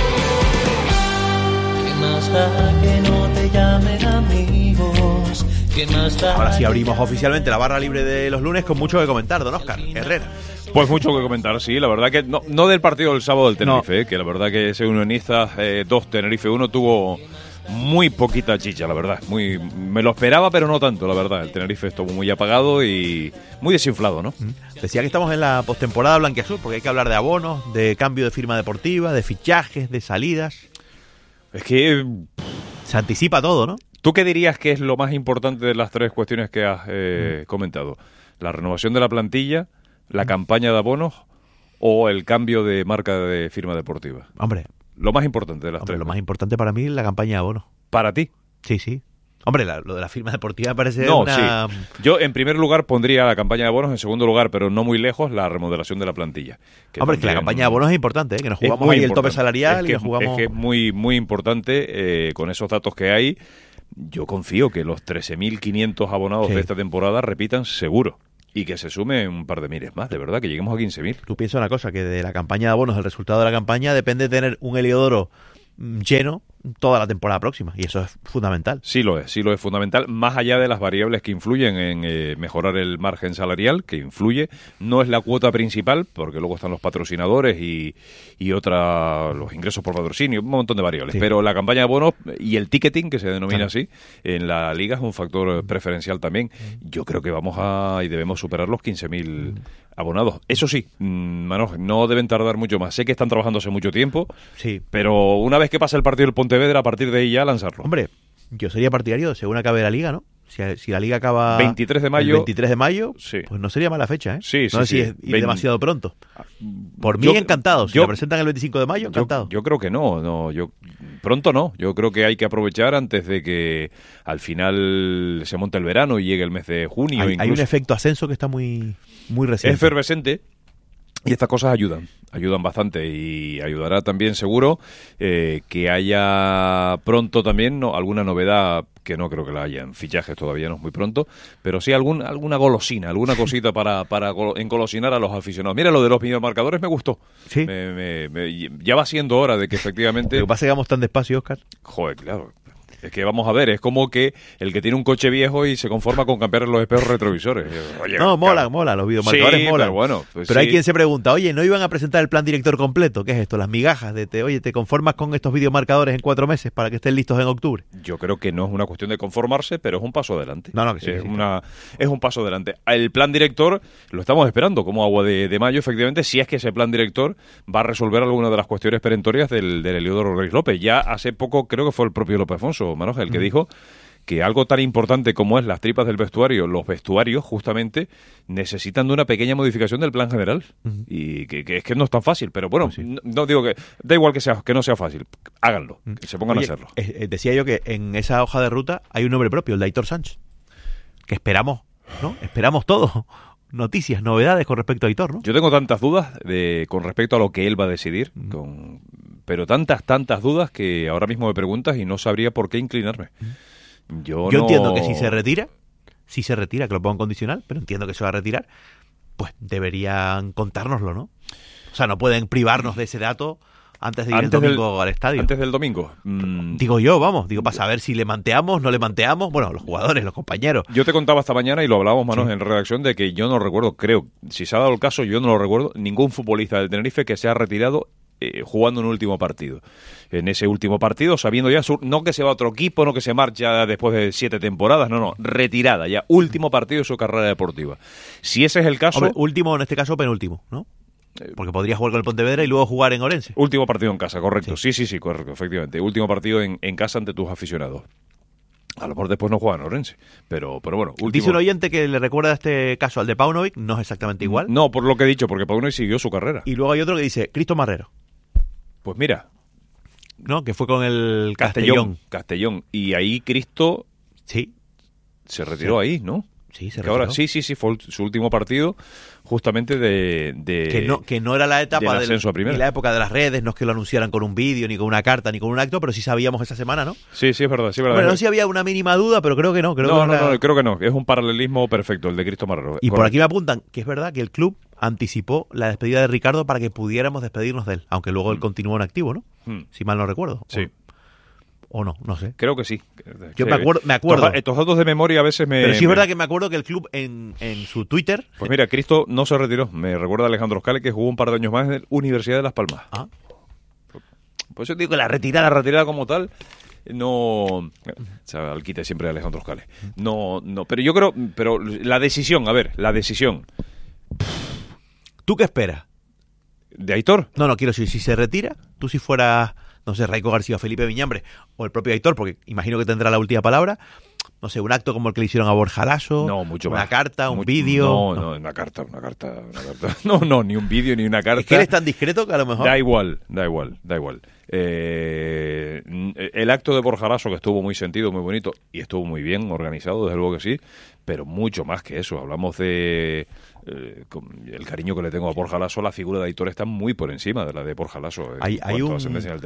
¿Qué más da que no te llamen amigos? Ahora sí abrimos oficialmente la barra libre de los lunes con mucho que comentar, don Óscar Herrera. Pues mucho que comentar, sí, la verdad que no, no del partido del sábado del Tenerife, no. eh, que la verdad que ese Unionistas eh, dos, Tenerife uno tuvo muy poquita chicha, la verdad. Muy, me lo esperaba, pero no tanto, la verdad. El Tenerife estuvo muy apagado y muy desinflado, ¿no? Decía que estamos en la postemporada blanquiazul, porque hay que hablar de abonos, de cambio de firma deportiva, de fichajes, de salidas. Es que se anticipa todo, ¿no? ¿Tú qué dirías que es lo más importante de las tres cuestiones que has eh, mm. comentado? ¿La renovación de la plantilla, la mm. campaña de abonos o el cambio de marca de firma deportiva? Hombre, lo más importante de las hombre, tres. Lo más importante para mí es la campaña de abonos. ¿Para ti? Sí, sí. Hombre, la, lo de la firma deportiva parece no, una... sí. Yo, en primer lugar, pondría la campaña de abonos. En segundo lugar, pero no muy lejos, la remodelación de la plantilla. Que Hombre, es que la campaña de abonos es importante, ¿eh? Que nos jugamos ahí el tope salarial es que, y nos jugamos... Es que es muy, muy importante, eh, con esos datos que hay. Yo confío que los trece mil quinientos abonados sí. de esta temporada repitan seguro. Y que se sume un par de miles más, de verdad, que lleguemos a quince mil. Tú piensas una cosa, que de la campaña de abonos, el resultado de la campaña depende de tener un Heliodoro lleno toda la temporada próxima, y eso es fundamental. Sí lo es, sí lo es fundamental, más allá de las variables que influyen en eh, mejorar el margen salarial, que influye, no es la cuota principal, porque luego están los patrocinadores y, y otra, los ingresos por patrocinio, un montón de variables, sí. pero la campaña de bonos y el ticketing, que se denomina claro. así, en la liga es un factor preferencial también. Yo creo que vamos a, y debemos superar los quince mil abonados. Eso sí, Manoj, no deben tardar mucho más. Sé que están trabajando hace mucho tiempo, sí. pero una vez que pase el partido del Pontevedra, a partir de ahí ya lanzarlo. Hombre, yo sería partidario según acabe la liga, ¿no? Si, si la liga acaba veintitrés de mayo, el veintitrés de mayo, sí. pues no sería mala fecha, ¿eh? Sí, sí, no sé sí. si es ir demasiado pronto. Por mí yo, encantado. Si yo, la presentan el veinticinco de mayo, encantado. Yo, yo creo que no, no, yo pronto no. Yo creo que hay que aprovechar antes de que al final se monte el verano y llegue el mes de junio. Hay, incluso. hay un efecto ascenso que está muy, muy reciente. Es efervescente. Y estas cosas ayudan, ayudan bastante y ayudará también seguro eh, que haya pronto también no, alguna novedad, que no creo que la haya en fichajes todavía, no es muy pronto, pero sí algún, alguna golosina, alguna cosita para, para engolosinar a los aficionados. Mira, lo de los videomarcadores me gustó. Sí. Me, me, me, ya va siendo hora de que efectivamente... Lo que pasa es que vamos tan despacio, Óscar. Joder, claro. Es que vamos a ver, es como que el que tiene un coche viejo y se conforma con cambiar los espejos retrovisores. Oye, no, mola, mola, los videomarcadores sí, molan. Pero, bueno, pues pero sí. hay quien se pregunta, oye, ¿no iban a presentar el plan director completo? ¿Qué es esto? Las migajas de, te, oye, ¿te conformas con estos videomarcadores en cuatro meses para que estén listos en octubre? Yo creo que no es una cuestión de conformarse, pero es un paso adelante. No, no, que sí. Es, sí, una, es un paso adelante. El plan director lo estamos esperando como agua de, de mayo, efectivamente, si es que ese plan director va a resolver alguna de las cuestiones perentorias del, del Heliodoro Reis López. Ya hace poco, creo que fue el propio López Afonso, Manoj, el que mm. dijo que algo tan importante como es las tripas del vestuario, los vestuarios justamente necesitan de una pequeña modificación del plan general. Uh-huh. Y que, que es que no es tan fácil, pero bueno, sí. no, no digo que da igual que sea que no sea fácil, háganlo, que se pongan Oye, a hacerlo. Eh, decía yo que en esa hoja de ruta hay un nombre propio, el de Aitor Sánchez, que esperamos, ¿no? Esperamos todo. Noticias, novedades con respecto a Aitor, ¿no? Yo tengo tantas dudas de, con respecto a lo que él va a decidir, uh-huh. con, pero tantas, tantas dudas que ahora mismo me preguntas y no sabría por qué inclinarme. Uh-huh. Yo, Yo no... entiendo que si se retira, si se retira, que lo pongan condicional, pero entiendo que se va a retirar, pues deberían contárnoslo, ¿no? O sea, no pueden privarnos de ese dato antes de ir antes el domingo del, al estadio. Antes del domingo. Mm. Digo yo, vamos, digo para saber si le manteamos, no le manteamos, bueno, los jugadores, los compañeros. Yo te contaba esta mañana y lo hablábamos, Manos, sí. en redacción, de que yo no recuerdo, creo, si se ha dado el caso, yo no lo recuerdo, ningún futbolista del Tenerife que se ha retirado Eh, jugando un último partido. En ese último partido, sabiendo ya, su, no que se va a otro equipo, no que se marcha después de siete temporadas, no, no, retirada ya, último partido de su carrera deportiva. Si ese es el caso... Hombre, último, en este caso, penúltimo, ¿no? Porque podría jugar con el Pontevedra y luego jugar en Orense. Último partido en casa, correcto. Sí, sí, sí, sí correcto, efectivamente. Último partido en, en casa ante tus aficionados. A lo mejor después no juegan en Orense, pero, pero bueno. Último... Dice un oyente que le recuerda este caso al de Paunovic, no es exactamente igual. No, por lo que he dicho, porque Paunovic siguió su carrera. Y luego hay otro que dice Cristo Marrero. Pues mira, no, que fue con el Castellón. Castellón. Castellón. Y ahí Cristo sí se retiró sí. ahí, ¿no? Sí, se que retiró. Ahora sí, sí, sí, fue su último partido justamente de... de que, no, que no era la etapa del ascenso del, a primera. Ni la época de las redes, no es que lo anunciaran con un vídeo, ni con una carta, ni con un acto, pero sí sabíamos esa semana, ¿no? Sí, sí, es verdad, sí, es verdad. Bueno, no sé si había una mínima duda, pero creo que no. Creo no, que no, era... no, creo que no. Es un paralelismo perfecto, el de Cristo Marrero. Y Correcto. Por aquí me apuntan que es verdad que el club anticipó la despedida de Ricardo para que pudiéramos despedirnos de él, aunque luego mm. él continuó en activo, ¿no? Mm. Si mal no recuerdo. Sí. o no, no sé. Creo que sí. Yo me acuerdo, me acuerdo. Estos, estos datos de memoria a veces me... Pero sí es me... verdad que me acuerdo que el club en, en su Twitter... Pues mira, Cristo no se retiró. Me recuerda a Alejandro Oscale, que jugó un par de años más en la Universidad de Las Palmas. Ah. Pues yo digo que la retirada, la retirada como tal, no... O sea, al quite siempre de Alejandro Oscale. No, no, pero yo creo... Pero la decisión, a ver, la decisión... ¿Tú qué esperas? ¿De Aitor? No, no, quiero decir, si se retira, tú si fueras, no sé, Raico García o Felipe Viñambre, o el propio Aitor, porque imagino que tendrá la última palabra, no sé, un acto como el que le hicieron a Borja Lasso, no, mucho una más. carta, un Mucho, vídeo... No, no, una carta, una carta, una carta. No, no, ni un vídeo, ni una carta. Es que él es tan discreto que a lo mejor... Da igual, da igual, da igual. Eh, el acto de Borja Lasso, que estuvo muy sentido, muy bonito, y estuvo muy bien organizado, desde luego que sí, pero mucho más que eso. Hablamos de... Eh, el cariño que le tengo a Borja Lasso, la figura de Aitor está muy por encima de la de Borja Lasso. Eh, hay hay un,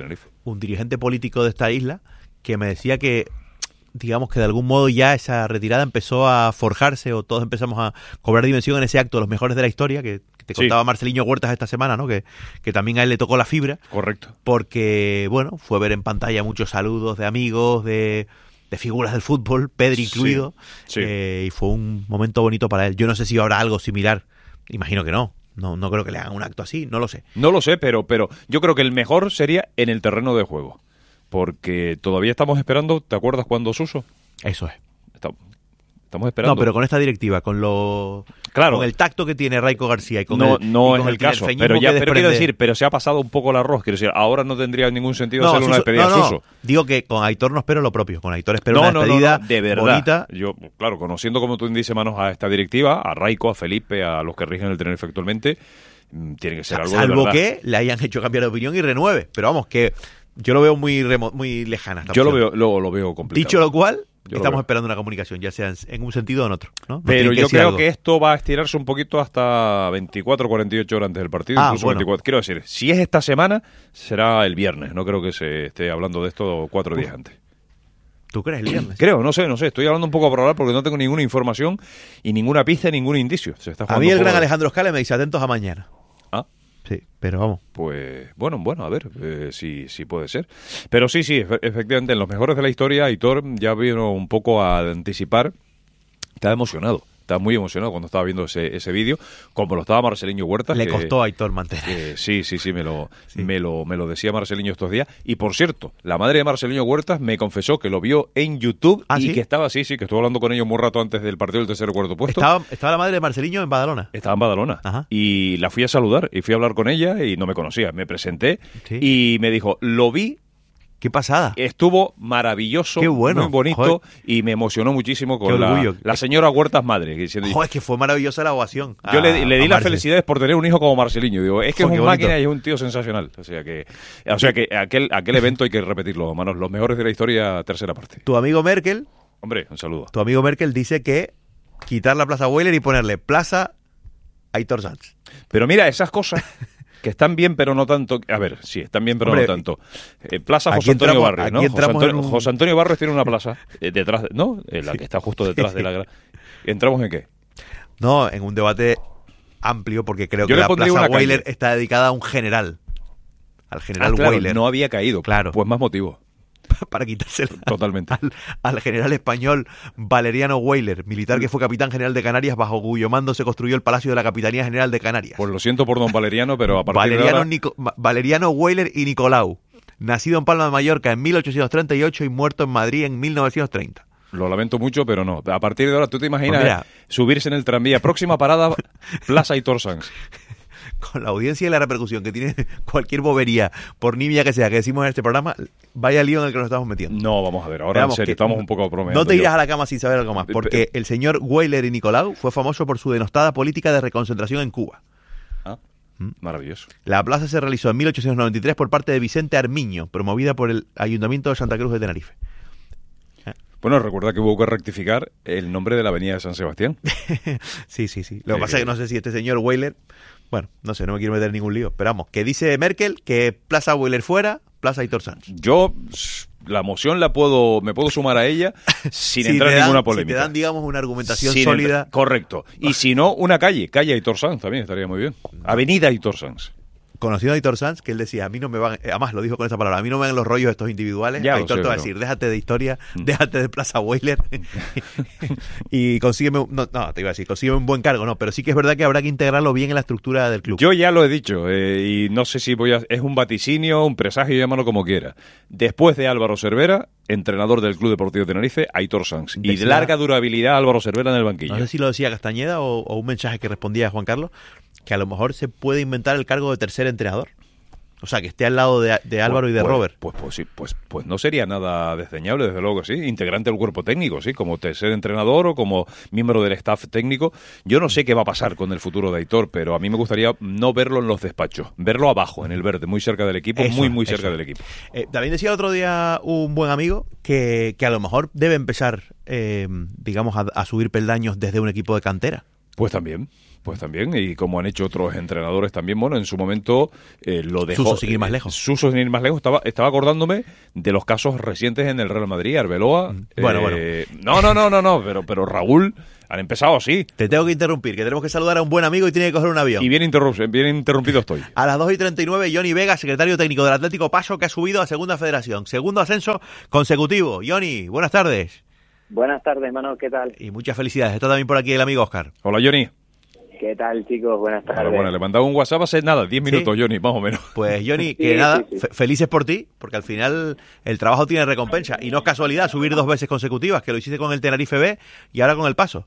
un dirigente político de esta isla que me decía que, digamos que de algún modo ya esa retirada empezó a forjarse, o todos empezamos a cobrar dimensión en ese acto, los mejores de la historia, que, que te contaba sí. Marceliño Huertas esta semana, ¿no? Que, que también a él le tocó la fibra. Correcto. Porque, bueno, fue ver en pantalla muchos saludos de amigos, de... de figuras del fútbol, Pedri incluido, sí, sí. Eh, y fue un momento bonito para él. Yo no sé si habrá algo similar, imagino que no, no, no creo que le hagan un acto así, no lo sé. No lo sé, pero, pero yo creo que el mejor sería en el terreno de juego, porque todavía estamos esperando, ¿te acuerdas cuando Suso? Eso es. Estamos, estamos esperando. No, pero con esta directiva, con lo... Claro. Con el tacto que tiene Raico García y con no, el no y con es el, el caso, pero ya pero quiero decir, pero se ha pasado un poco el arroz, quiero decir, ahora no tendría ningún sentido no, hacer Suso, una despedida no, a no, Suso. Digo que con Aitor no espero lo propio, con Aitor espero no, una despedida no, no, de verdad. bonita. Yo, claro, conociendo como tú dices, manos a esta directiva, a Raico, a Felipe, a los que rigen el Tenerife actualmente, tiene que ser algo Salvo de verdad. que le hayan hecho cambiar de opinión y renueve, pero vamos, que yo lo veo muy remo, muy lejana esta Yo opción. lo veo, lo, lo veo complicado. Dicho lo cual, Yo estamos esperando una comunicación, ya sea en un sentido o en otro, ¿no? Pero yo creo algo. que esto va a estirarse un poquito hasta veinticuatro, cuarenta y ocho horas antes del partido, ah, incluso bueno. veinticuatro. Quiero decir, si es esta semana, será el viernes. No creo que se esté hablando de esto cuatro Uf. días antes. ¿Tú crees el viernes? Creo, no sé, no sé. Estoy hablando un poco por hablar porque no tengo ninguna información y ninguna pista, ningún indicio. Se está a mí el gran de... Alejandro Oscale me dice atentos a mañana. Ah. Sí, pero vamos. Pues bueno, bueno, a ver, eh, sí, sí puede ser. Pero sí, sí, efectivamente, en los mejores de la historia, Aitor ya vino un poco a anticipar. Estaba emocionado, estaba muy emocionado cuando estaba viendo ese, ese vídeo, como lo estaba Marceliño Huertas. Le que, costó a Aitor mantener. Que, sí, sí, sí, me lo, sí. Me, lo, me lo decía Marceliño estos días. Y por cierto, la madre de Marceliño Huertas me confesó que lo vio en YouTube ¿Ah, y sí? que estaba, sí, sí, que estuvo hablando con ellos un rato antes del partido del tercer o cuarto puesto. Estaba, estaba la madre de Marceliño en Badalona. Estaba en Badalona. Ajá. Y la fui a saludar y fui a hablar con ella y no me conocía. Me presenté sí. y me dijo, lo vi. ¡Qué pasada! Estuvo maravilloso, Qué bueno, muy bonito joder. Y me emocionó muchísimo con la, la señora Huertas madre. Diciendo, Joder, es que fue maravillosa la ovación. Yo a, le, le di las felicidades por tener un hijo como Marceliño. Digo, es que Joder, es un máquina bonito. y es un tío sensacional. O sea que, o sea que aquel, aquel evento hay que repetirlo, hermanos. Los mejores de la historia, tercera parte. Tu amigo Merkel... Hombre, un saludo. Tu amigo Merkel dice que quitar la Plaza Weiler y ponerle Plaza Aitor Sanz. Pero mira, esas cosas... que están bien, pero no tanto. A ver, sí, están bien, pero Hombre, no tanto. Eh, plaza José Antonio entramos, Barrios, ¿no? José Antonio, un... José Antonio Barrios tiene una plaza eh, detrás, de, ¿no? Eh, la que está justo detrás sí. de la. ¿Entramos en qué? No, en un debate amplio, porque creo Yo que le la Plaza Weiler calle. está dedicada a un general. Al general ah, claro, Weiler. No había caído. Claro. Pues más motivo. Para quitársela totalmente al, al general español Valeriano Weiler, militar que fue capitán general de Canarias, bajo cuyo mando se construyó el Palacio de la Capitanía General de Canarias. Pues lo siento por don Valeriano, pero a partir Valeriano, de ahora... Nico, Valeriano Weiler y Nicolau, nacido en Palma de Mallorca en mil ochocientos treinta y ocho y muerto en Madrid en mil novecientos treinta. Lo lamento mucho, pero no. A partir de ahora, ¿tú te imaginas pues mira, subirse en el tranvía? Próxima parada, Plaza Aitor Sanz. Con la audiencia y la repercusión que tiene cualquier bobería, por nimia que sea, que decimos en este programa, vaya lío en el que nos estamos metiendo. No, vamos a ver, ahora Veamos en serio, estamos un poco promediando. No te irás yo. a la cama sin saber algo más, porque el señor Weiler y Nicolau fue famoso por su denostada política de reconcentración en Cuba. Ah, ¿Mm? Maravilloso. La plaza se realizó en mil ochocientos noventa y tres por parte de Vicente Armiño, promovida por el Ayuntamiento de Santa Cruz de Tenerife. Bueno, recuerda que hubo que rectificar el nombre de la avenida de San Sebastián. sí, sí, sí. Lo que sí, pasa es que no sé si este señor Weiler... Bueno, no sé, no me quiero meter en ningún lío. Pero vamos, que dice Merkel que Plaza Weiler fuera, Plaza Aitor Sanz. Yo la moción la puedo, me puedo sumar a ella sin si entrar en dan, ninguna polémica. Si te dan, digamos, una argumentación sin sólida. Entra, correcto. Y si no, una calle, calle Aitor Sanz también estaría muy bien. Avenida Aitor Sanz. conocido a Aitor Sanz, que él decía, a mí no me van, además lo dijo con esa palabra, a mí no me van los rollos estos individuales. Ya Aitor sé, te va a pero... decir, déjate de historia, mm. déjate de Plaza Boiler y consígueme, un, no, no, te iba a decir, consígueme un buen cargo, no, pero sí que es verdad que habrá que integrarlo bien en la estructura del club. Yo ya lo he dicho, eh, y no sé si voy a, es un vaticinio, un presagio, llámalo como quiera. Después de Álvaro Cervera, entrenador del Club Deportivo Tenerife, Aitor Sanz. Y de larga durabilidad Álvaro Cervera en el banquillo. No sé si lo decía Castañeda o, o un mensaje que respondía a Juan Carlos, que a lo mejor se puede inventar el cargo de tercer entrenador. O sea, que esté al lado de, de Álvaro pues, y de pues, Robert. Pues, pues, sí, pues, pues no sería nada desdeñable, desde luego que sí. Integrante del cuerpo técnico, sí, como tercer entrenador o como miembro del staff técnico. Yo no sé qué va a pasar con el futuro de Aitor, pero a mí me gustaría no verlo en los despachos, verlo abajo, en el verde, muy cerca del equipo, eso, muy, muy cerca eso. del equipo. Eh, también decía el otro día un buen amigo que, que a lo mejor debe empezar, eh, digamos, a, a subir peldaños desde un equipo de cantera. Pues también. Pues también, y como han hecho otros entrenadores también, bueno, en su momento eh, lo dejó... Suso sin ir más lejos. Eh, Suso sin ir más lejos. Estaba, estaba acordándome de los casos recientes en el Real Madrid, Arbeloa... Bueno, eh, bueno. No, no, no, no, no, pero, pero Raúl han empezado así. Te tengo que interrumpir, que tenemos que saludar a un buen amigo y tiene que coger un avión. Y bien, interrump- bien interrumpido estoy. A las dos y treinta y nueve, Johnny Vega, secretario técnico del Atlético Paso, que ha subido a Segunda Federación. Segundo ascenso consecutivo. Johnny, buenas tardes. Buenas tardes, Manuel, ¿qué tal? Y muchas felicidades. Está también por aquí el amigo Óscar. Hola, Johnny. ¿Qué tal, chicos? Buenas tardes. Bueno, bueno, le mandaba un WhatsApp hace nada, diez minutos, ¿sí? Johnny, más o menos. Pues, Johnny, que sí, nada, sí, sí. Fe- felices por ti, porque al final el trabajo tiene recompensa. Y no es casualidad subir dos veces consecutivas, que lo hiciste con el Tenerife B y ahora con el Paso.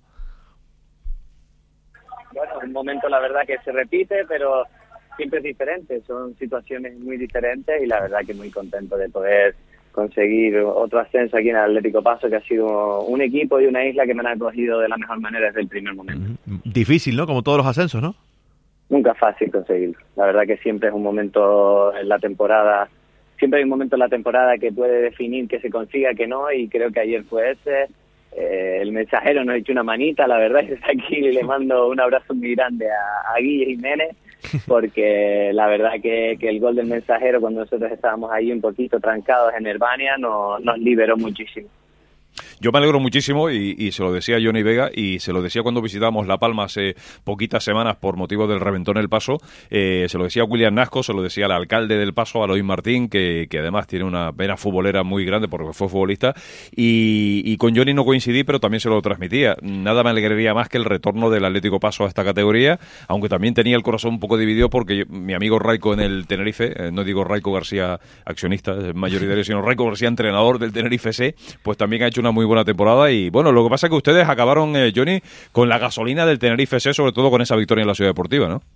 Bueno, un momento, la verdad, que se repite, pero siempre es diferente. Son situaciones muy diferentes y la verdad que muy contento de poder conseguir otro ascenso aquí en el Atlético Paso, que ha sido un equipo y una isla que me han acogido de la mejor manera desde el primer momento. Difícil, ¿no? Como todos los ascensos, ¿no? Nunca es fácil conseguirlo. La verdad que siempre es un momento en la temporada, siempre hay un momento en la temporada que puede definir que se consiga, que no, y creo que ayer fue ese. Eh, el mensajero nos ha hecho una manita, la verdad, y desde aquí le mando un abrazo muy grande a, a Guille Jiménez, porque la verdad que, que el gol del mensajero, cuando nosotros estábamos ahí un poquito trancados en Herbania, no, nos liberó muchísimo. Yo me alegro muchísimo y, y se lo decía a Johnny Vega y se lo decía cuando visitamos La Palma hace poquitas semanas por motivo del reventón El Paso. Eh, se lo decía a William Nasco, se lo decía al alcalde del Paso, a Eloy Martín, que, que además tiene una vena futbolera muy grande porque fue futbolista. Y, y con Johnny no coincidí, pero también se lo transmitía. Nada me alegraría más que el retorno del Atlético Paso a esta categoría, aunque también tenía el corazón un poco dividido porque mi amigo Raico en el Tenerife, eh, no digo Raico García accionista mayoritario, sino Raico García entrenador del Tenerife C, pues también ha hecho una muy buena temporada. Y bueno, lo que pasa es que ustedes acabaron, eh, Johnny, con la gasolina del Tenerife C, sobre todo con esa victoria en la Ciudad Deportiva, ¿no?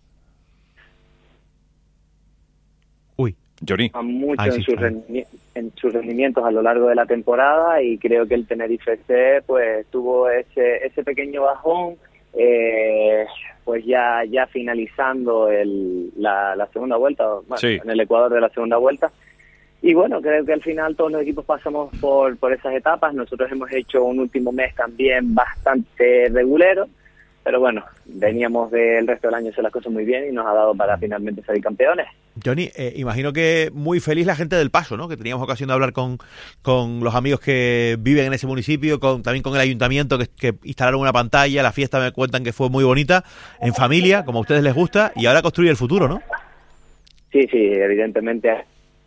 Uy, Johnny. Mucho Ay, sí, en, sus rendi- en sus rendimientos a lo largo de la temporada, y creo que el Tenerife C pues tuvo ese ese pequeño bajón, eh, pues ya ya finalizando el, la, la segunda vuelta, bueno, sí. en el Ecuador de la segunda vuelta. Y bueno, creo que al final todos los equipos pasamos por, por esas etapas. Nosotros hemos hecho un último mes también bastante regulero, pero bueno, veníamos del resto del año hacer las cosas muy bien y nos ha dado para finalmente salir campeones. Johnny, eh, imagino que muy feliz la gente del Paso, ¿no? Que teníamos ocasión de hablar con, con los amigos que viven en ese municipio, con también con el ayuntamiento, que, que instalaron una pantalla. La fiesta me cuentan que fue muy bonita, en familia, como a ustedes les gusta, y ahora construye el futuro, ¿no? Sí, sí, evidentemente.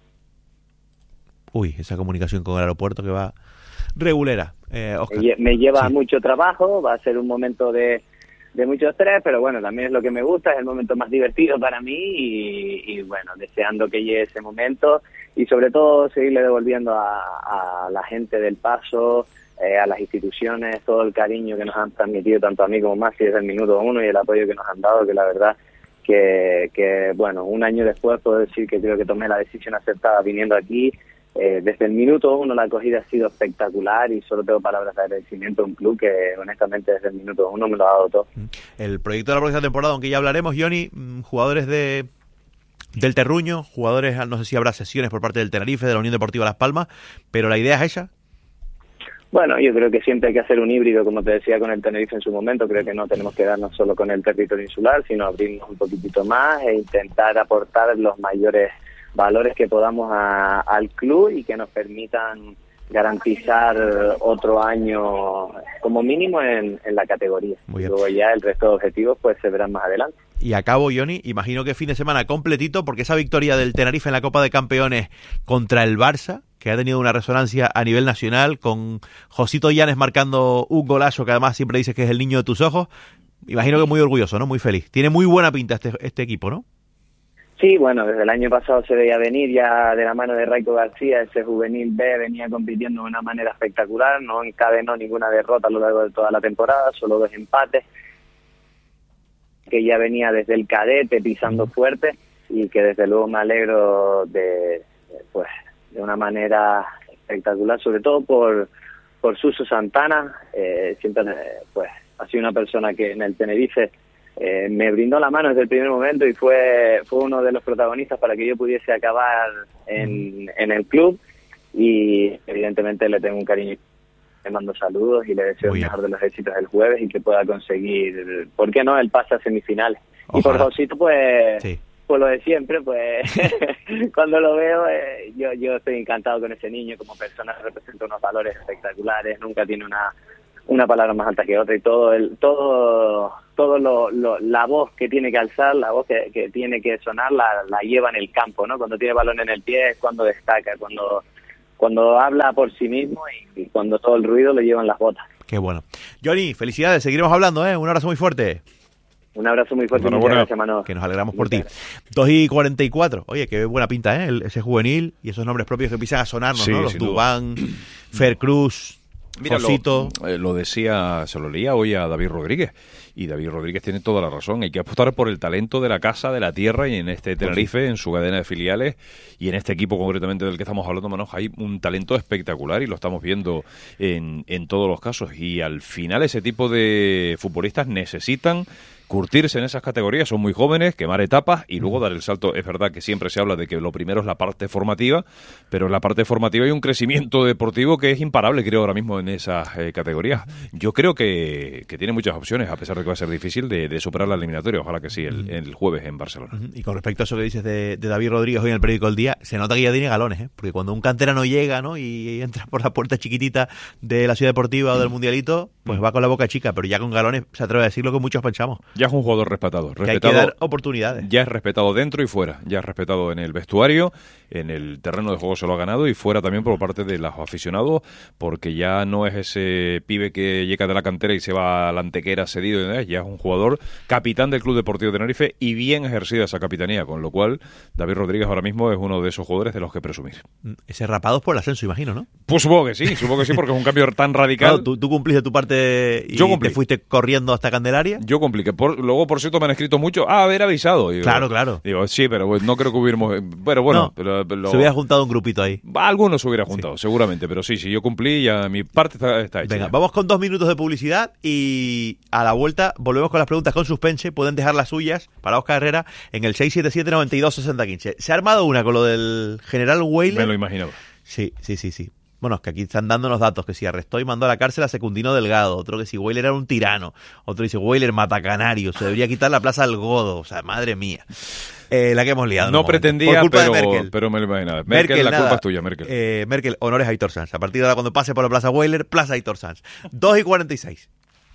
Uy, esa comunicación con el aeropuerto que va regulera. Eh, Oscar. Me lleva sí. mucho trabajo, va a ser un momento de, de mucho estrés, pero bueno, también es lo que me gusta, es el momento más divertido para mí y, y bueno, deseando que llegue ese momento y sobre todo seguirle devolviendo a, a la gente del Paso, eh, a las instituciones, todo el cariño que nos han transmitido tanto a mí como Maxi desde el minuto uno y el apoyo que nos han dado, que la verdad que, que bueno, un año después puedo decir que creo que tomé la decisión acertada viniendo aquí. Eh, desde el minuto uno la acogida ha sido espectacular y solo tengo palabras de agradecimiento a un club que honestamente desde el minuto uno me lo ha dado todo. El proyecto de la próxima temporada, aunque ya hablaremos, Johnny, jugadores de del Terruño, jugadores, no sé si habrá sesiones por parte del Tenerife, de la Unión Deportiva Las Palmas, pero la idea es esa. Bueno, yo creo que siempre hay que hacer un híbrido, como te decía con el Tenerife en su momento. Creo que no tenemos que darnos solo con el territorio insular, sino abrirnos un poquitito más e intentar aportar los mayores valores que podamos a, al club y que nos permitan garantizar otro año como mínimo en, en la categoría. Luego ya el resto de objetivos pues se verán más adelante. Y acabo, Johnny, imagino que fin de semana completito, porque esa victoria del Tenerife en la Copa de Campeones contra el Barça, que ha tenido una resonancia a nivel nacional, con Josito Llanes marcando un golazo que además siempre dices que es el niño de tus ojos, imagino que muy orgulloso, ¿no? Muy feliz. Tiene muy buena pinta este, este equipo, ¿no? Sí, bueno, desde el año pasado se veía venir ya de la mano de Raico García, ese juvenil B venía compitiendo de una manera espectacular, no encadenó ninguna derrota a lo largo de toda la temporada, solo dos empates, que ya venía desde el cadete pisando fuerte y que desde luego me alegro de, pues, de una manera espectacular, sobre todo por, por Suso Santana, eh, siempre pues ha sido una persona que en el Tenerife Eh, me brindó la mano desde el primer momento y fue fue uno de los protagonistas para que yo pudiese acabar en, en el club, y evidentemente le tengo un cariño, le mando saludos y le deseo el mejor de los éxitos el jueves y que pueda conseguir, ¿por qué no?, el pase a semifinales. Ojalá. Y por Josito, pues sí. Pues lo de siempre, pues cuando lo veo eh, yo yo estoy encantado con ese niño, como persona representa unos valores espectaculares, nunca tiene una una palabra más alta que otra, y todo el todo todo lo, lo la voz que tiene que alzar, la voz que, que tiene que sonar, la, la lleva en el campo, ¿no? Cuando tiene balón en el pie es cuando destaca, cuando cuando habla por sí mismo y, y cuando todo el ruido lo llevan las botas. Qué bueno. Johnny, felicidades, seguiremos hablando, ¿eh? Un abrazo muy fuerte. Un abrazo muy fuerte. Bueno, gracias, Manolo. Que nos alegramos por ti. dos y cuarenta y cuatro. Oye, qué buena pinta, ¿eh? El, ese juvenil y esos nombres propios que empiezan a sonarnos, sí, ¿no? Los Dubán, Fer Cruz... Mira, lo, eh, lo decía, se lo leía hoy a David Rodríguez, y David Rodríguez tiene toda la razón. Hay que apostar por el talento de la casa, de la tierra, y en este Tenerife, en su cadena de filiales, y en este equipo concretamente del que estamos hablando, Manoja, hay un talento espectacular y lo estamos viendo en, en todos los casos. Y al final ese tipo de futbolistas necesitan curtirse en esas categorías, son muy jóvenes, quemar etapas y luego dar el salto. Es verdad que siempre se habla de que lo primero es la parte formativa, pero en la parte formativa hay un crecimiento deportivo que es imparable, creo, ahora mismo en esas eh, categorías. Yo creo que, que tiene muchas opciones, a pesar de que va a ser difícil, de, de superar la eliminatoria. Ojalá que sí, el, el jueves en Barcelona. Y con respecto a eso que dices de, de David Rodríguez hoy en el periódico El Día, se nota que ya tiene galones, ¿eh? Porque cuando un canterano llega, ¿no?, y entra por la puerta chiquitita de la Ciudad Deportiva o del Mundialito, pues va con la boca chica, pero ya con galones se atreve a decir lo que muchos pensamos. Ya es un jugador respetado. respetado que hay que dar oportunidades. Ya es respetado dentro y fuera. Ya es respetado en el vestuario, en el terreno de juego se lo ha ganado, y fuera también por parte de los aficionados, porque ya no es ese pibe que llega de la cantera y se va a la antequera cedido, ya es un jugador capitán del Club Deportivo Tenerife y bien ejercida esa capitanía, con lo cual David Rodríguez ahora mismo es uno de esos jugadores de los que presumir. Ese rapado es por el ascenso, imagino, ¿no? Pues supongo que sí, supongo que sí, porque es un cambio tan radical. Claro, tú, tú cumpliste tu parte y yo cumplí. Te fuiste corriendo hasta Candelaria. Yo cumplí, que por, luego por cierto me han escrito mucho, ah, haber avisado. Digo, claro, claro. Digo, sí, pero pues, no creo que hubiéramos... Pero bueno, no, pero, pero, se hubiera juntado un grupito ahí. Algunos se hubiera juntado, sí, seguramente, pero sí, sí, yo cumplí, ya mi parte está, está hecha. Venga, ya. Vamos con dos minutos de publicidad y a la vuelta volvemos con las preguntas con suspense. Pueden dejar las suyas para Óscar Herrera en el seis siete siete, noventa y dos, sesenta, quince. Se ha armado una con lo del general Weiler. Me lo imaginaba. Sí, sí, sí, sí. Bueno, es que aquí están dándonos datos, que si arrestó y mandó a la cárcel a Secundino Delgado, otro que si Weiler era un tirano, otro dice Weiler mata canarios, se debería quitar la plaza del Godo, o sea, madre mía. Eh, la que hemos liado. No pretendía, pero, pero me lo imaginaba. Merkel, Merkel la nada, culpa es tuya, Merkel. Eh, Merkel, honores a Aitor Sanz. A partir de ahora, cuando pase por la plaza Weiler, plaza Aitor Sanz. dos y cuarenta y seis.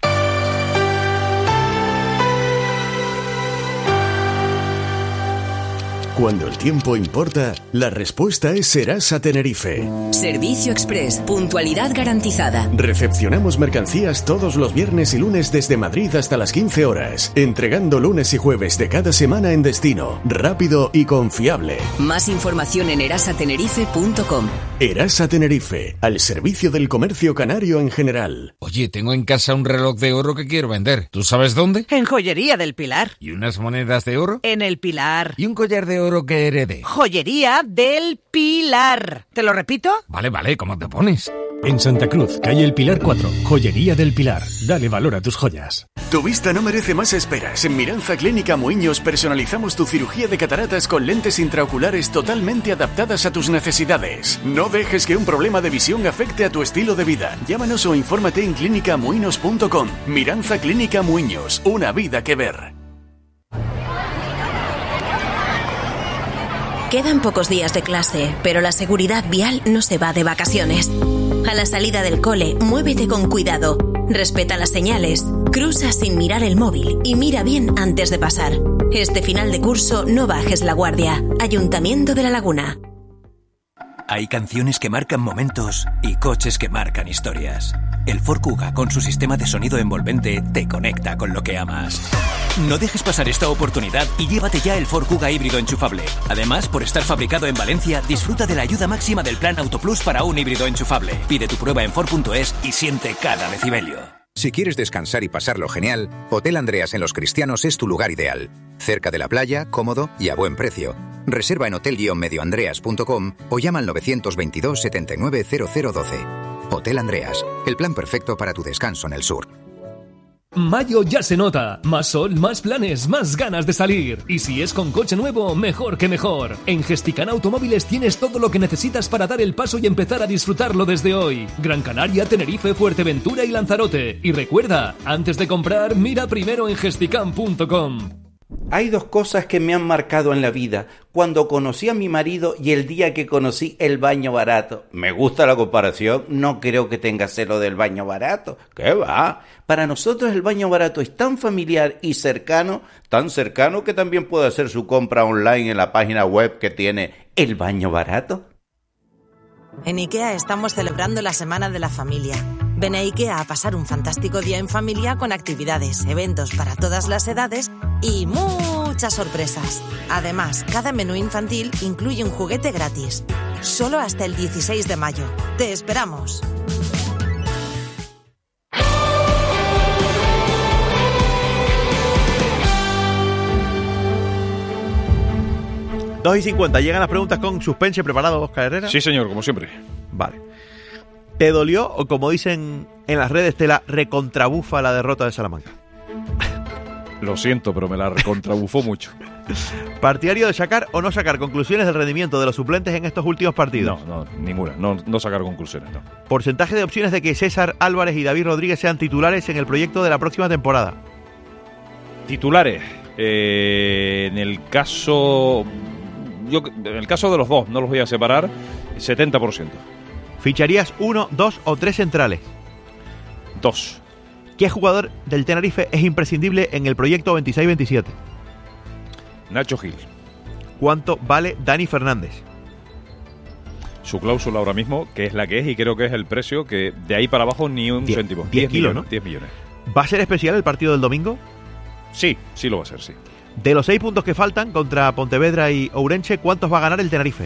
Cuando el tiempo importa, la respuesta es Serasa Tenerife. Servicio Express, puntualidad garantizada. Recepcionamos mercancías todos los viernes y lunes desde Madrid hasta las quince horas, entregando lunes y jueves de cada semana en destino, rápido y confiable. Más información en erasa tenerife punto com. Erasa Tenerife, al servicio del comercio canario en general. Oye, tengo en casa un reloj de oro que quiero vender. ¿Tú sabes dónde? En Joyería del Pilar. ¿Y unas monedas de oro? En el Pilar. ¿Y un collar de oro que herede? Joyería del Pilar. ¿Te lo repito? Vale, vale, ¿cómo te pones? En Santa Cruz, calle El Pilar cuatro, Joyería del Pilar. Dale valor a tus joyas. Tu vista no merece más esperas. En Miranza Clínica Muiños personalizamos tu cirugía de cataratas con lentes intraoculares totalmente adaptadas a tus necesidades. No dejes que un problema de visión afecte a tu estilo de vida. Llámanos o infórmate en clínica muinos punto com. Miranza Clínica Muiños, una vida que ver. Quedan pocos días de clase, pero la seguridad vial no se va de vacaciones. A la salida del cole, muévete con cuidado. Respeta las señales, cruza sin mirar el móvil y mira bien antes de pasar. Este final de curso no bajes la guardia. Ayuntamiento de La Laguna. Hay canciones que marcan momentos y coches que marcan historias. El Ford Kuga, con su sistema de sonido envolvente, te conecta con lo que amas. No dejes pasar esta oportunidad y llévate ya el Ford Kuga híbrido enchufable. Además, por estar fabricado en Valencia, disfruta de la ayuda máxima del Plan Auto Plus para un híbrido enchufable. Pide tu prueba en Ford punto es y siente cada decibelio. Si quieres descansar y pasarlo genial, Hotel Andreas en Los Cristianos es tu lugar ideal. Cerca de la playa, cómodo y a buen precio. Reserva en hotel guion medio andreas punto com o llama al nueve dos dos, setenta y nueve, cero cero doce. Hotel Andreas, el plan perfecto para tu descanso en el sur. Mayo ya se nota. Más sol, más planes, más ganas de salir. Y si es con coche nuevo, mejor que mejor. En Gesticán Automóviles tienes todo lo que necesitas para dar el paso y empezar a disfrutarlo desde hoy. Gran Canaria, Tenerife, Fuerteventura y Lanzarote. Y recuerda, antes de comprar, mira primero en gesticán punto com. Hay dos cosas que me han marcado en la vida. Cuando conocí a mi marido y el día que conocí el baño barato. Me gusta la comparación, no creo que tenga celo del baño barato. ¿Qué va? Para nosotros el baño barato es tan familiar y cercano, tan cercano que también puede hacer su compra online en la página web que tiene El Baño Barato. En IKEA estamos celebrando la Semana de la Familia. Ven a IKEA a pasar un fantástico día en familia con actividades, eventos para todas las edades y muchas sorpresas. Además, cada menú infantil incluye un juguete gratis. Solo hasta el dieciséis de mayo. ¡Te esperamos! dos y cincuenta, llegan las preguntas con suspense. ¿Preparado, Óscar Herrera? Sí, señor, como siempre. Vale. ¿Te dolió, o como dicen en las redes, te la recontrabufa la derrota de Salamanca? Lo siento, pero me la recontrabufó mucho. ¿Partidario de sacar o no sacar conclusiones del rendimiento de los suplentes en estos últimos partidos? No, no, ninguna. No, no sacar conclusiones, no. ¿Porcentaje de opciones de que César Álvarez y David Rodríguez sean titulares en el proyecto de la próxima temporada? Titulares. Eh, en el caso... Yo, en el caso de los dos, no los voy a separar, setenta por ciento. ¿Ficharías uno, dos o tres centrales? Dos. ¿Qué jugador del Tenerife es imprescindible en el proyecto veintiséis veintisiete? Nacho Gil. ¿Cuánto vale Dani Fernández? Su cláusula ahora mismo, que es la que es, y creo que es el precio, que de ahí para abajo ni un diez, céntimo. diez kilos, millones, ¿no? diez millones. ¿Va a ser especial el partido del domingo? Sí, sí lo va a ser, sí. De los seis puntos que faltan contra Pontevedra y Ourense, ¿cuántos va a ganar el Tenerife?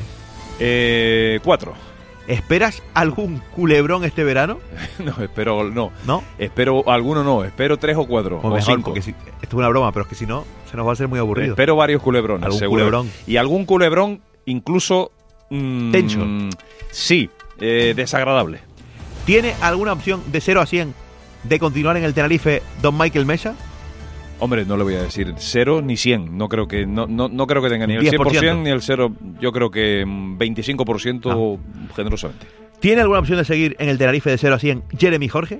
Eh, cuatro. ¿Esperas algún culebrón este verano? No, espero no. ¿No? Espero alguno no, espero tres o cuatro. O, o mejor, cinco. Porque si, esto es una broma, pero es que si no, se nos va a hacer muy aburrido. Espero varios culebrones, algún seguro. Culebrón. Y algún culebrón incluso... Mmm, tenso. Sí, eh, desagradable. ¿Tiene alguna opción de cero a cien de continuar en el Tenerife don Michael Mesa? Hombre, no le voy a decir cero ni cien. No creo que no no, no creo que tenga ni el cien por ciento ni el cero. Yo creo que veinticinco por ciento ah. generosamente. ¿Tiene alguna opción de seguir en el Tenerife de cero a cien Jeremy Jorge?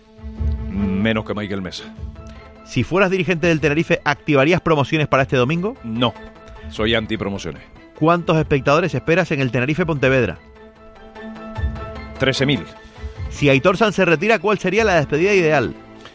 Menos que Michael Mesa. Si fueras dirigente del Tenerife, ¿activarías promociones para este domingo? No, soy anti-promociones. ¿Cuántos espectadores esperas en el Tenerife Pontevedra? trece mil. Si Aitor Sanz se retira, ¿cuál sería la despedida ideal?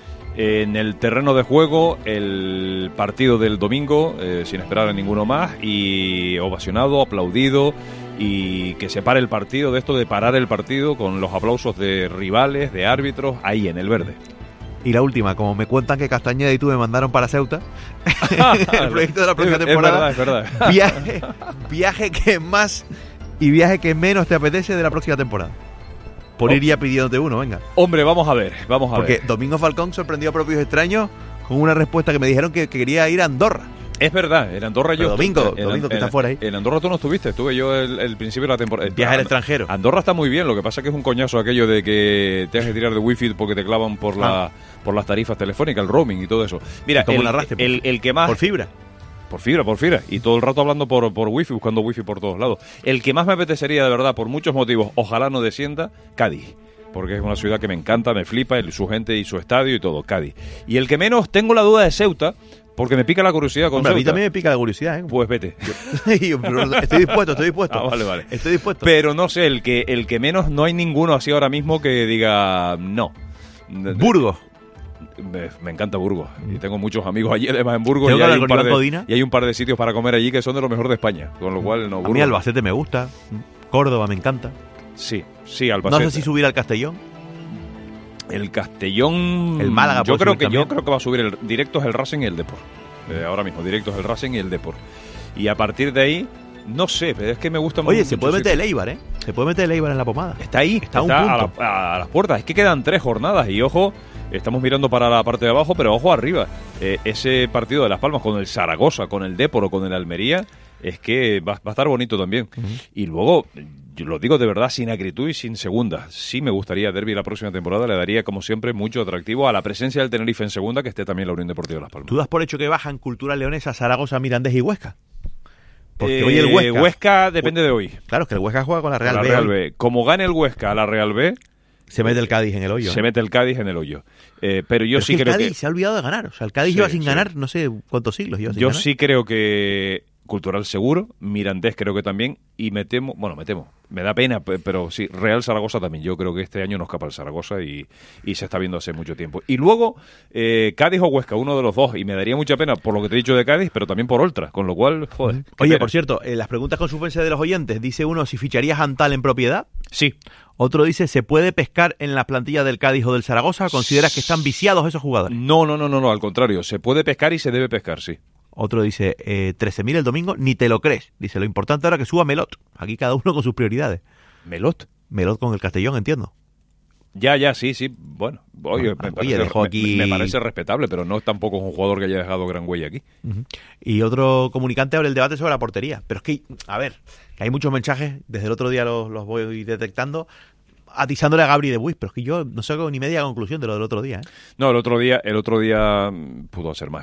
En el terreno de juego, el partido del domingo, eh, sin esperar a ninguno más, y ovacionado, aplaudido, y que se pare el partido, de esto de parar el partido con los aplausos de rivales, de árbitros, ahí en el verde. Y la última, como me cuentan que Castañeda y tú me mandaron para Ceuta, el proyecto de la próxima temporada, es verdad, es verdad. Viaje, viaje que más y viaje que menos te apetece de la próxima temporada. Por ir ya pidiéndote uno, venga. Hombre, vamos a ver, vamos a Porque ver. Porque Domingo Falcón sorprendió a propios extraños con una respuesta que me dijeron que, que quería ir a Andorra. Es verdad, en Andorra Pero yo... Domingo, estuve, Domingo, en, que está fuera ahí. En Andorra tú no estuviste, estuve yo el, el principio de la temporada. Viaje al extranjero. Andorra está muy bien, lo que pasa es que es un coñazo aquello de que te has que tirar de wifi porque te clavan por, la, ah. por las tarifas telefónicas, el roaming y todo eso. Mira, como el, narraste, el, el, el que más... Por fibra. Por fibra, por fibra. Y todo el rato hablando por, por wifi, buscando wifi por todos lados. El que más me apetecería, de verdad, por muchos motivos, ojalá no descienda, Cádiz. Porque es una ciudad que me encanta, me flipa, el, su gente y su estadio y todo, Cádiz. Y el que menos, tengo la duda de Ceuta, porque me pica la curiosidad con Hombre, Ceuta. A mí también me pica la curiosidad, ¿eh? Pues vete. Estoy dispuesto, estoy dispuesto. Ah, vale, vale. Estoy dispuesto. Pero no sé, el que, el que menos, no hay ninguno así ahora mismo que diga no. Burgos. Me, me encanta Burgos. Y tengo muchos amigos allí, además en Burgos. Tengo Y que hay, hablar un con par Iván de, Codina. y hay un par de sitios para comer allí que son de lo mejor de España. Con lo cual, no, A Burgos. mí Albacete me gusta. Córdoba me encanta. Sí, sí, Albacete. No sé si subir al Castellón. El Castellón. El Málaga Yo puede creo subir que también. yo creo que va a subir el directo es el Racing y el Depor. Eh, ahora mismo, directo es el Racing y el Depor. Y a partir de ahí, no sé, pero es que me gusta mucho. Oye, se puede meter el Eibar, ¿eh? Se puede meter el Eibar en la pomada. Está ahí, Está está, a un a, punto. la- a las puertas. Es que quedan tres jornadas y ojo, estamos mirando para la parte de abajo, pero ojo arriba. Eh, ese partido de Las Palmas con el Zaragoza, con el Depor o con el Almería, es que va, va a estar bonito también. Y luego, yo lo digo de verdad, sin acritud y sin segunda. Sí me gustaría Derbi la próxima temporada, le daría como siempre mucho atractivo a la presencia del Tenerife en segunda, que esté también la Unión Deportiva de Las Palmas. ¿Tú das por hecho que bajan Cultura Leonesa, Zaragoza, Mirandés y Huesca? Porque Eh, hoy el Huesca... Huesca depende de hoy. Claro, es que el Huesca juega con la Real, La B, Real hoy. B. Como gane el Huesca a la Real B, Se mete el Cádiz en el hoyo. se ¿eh? mete el Cádiz en el hoyo. Eh, pero yo Pero es sí que el creo Cádiz que... se ha olvidado de ganar. O sea, el Cádiz Sí, lleva sin sí. ganar no sé cuántos siglos. Lleva sin Yo ganar. sí creo que Cultural seguro, Mirandés creo que también, y me temo, bueno, me temo, me da pena, pe- pero sí, Real Zaragoza también. Yo creo que este año no escapa el Zaragoza y, y se está viendo hace mucho tiempo. Y luego, eh, Cádiz o Huesca, uno de los dos, y me daría mucha pena por lo que te he dicho de Cádiz, pero también por Oltra, con lo cual, joder. qué Oye, pena. por cierto, en las preguntas con suspense de los oyentes, dice uno si ficharías a Antal en propiedad. Sí. Otro dice, ¿se puede pescar en las plantillas del Cádiz o del Zaragoza? ¿Consideras que están viciados esos jugadores? No, no, no, no, no, al contrario, se puede pescar y se debe pescar, sí. Otro dice, eh, trece mil el domingo, ni te lo crees. Dice, lo importante ahora que suba Melot. Aquí cada uno con sus prioridades. ¿Melot? Melot con el Castellón, entiendo. Ya, ya, sí, sí, bueno, oye, Ah, me, oye, parece, dejó me- aquí- me parece respetable, pero no es tampoco un jugador que haya dejado gran huella aquí. Ujú. Y otro comunicante abre el debate sobre la portería. Pero es que, a ver, que hay muchos mensajes, desde el otro día los, los voy detectando, atizándole a Gabri de Buis, pero es que yo no saco ni media conclusión de lo del otro día, ¿eh? No, el otro día, el otro día mm, pudo hacer más.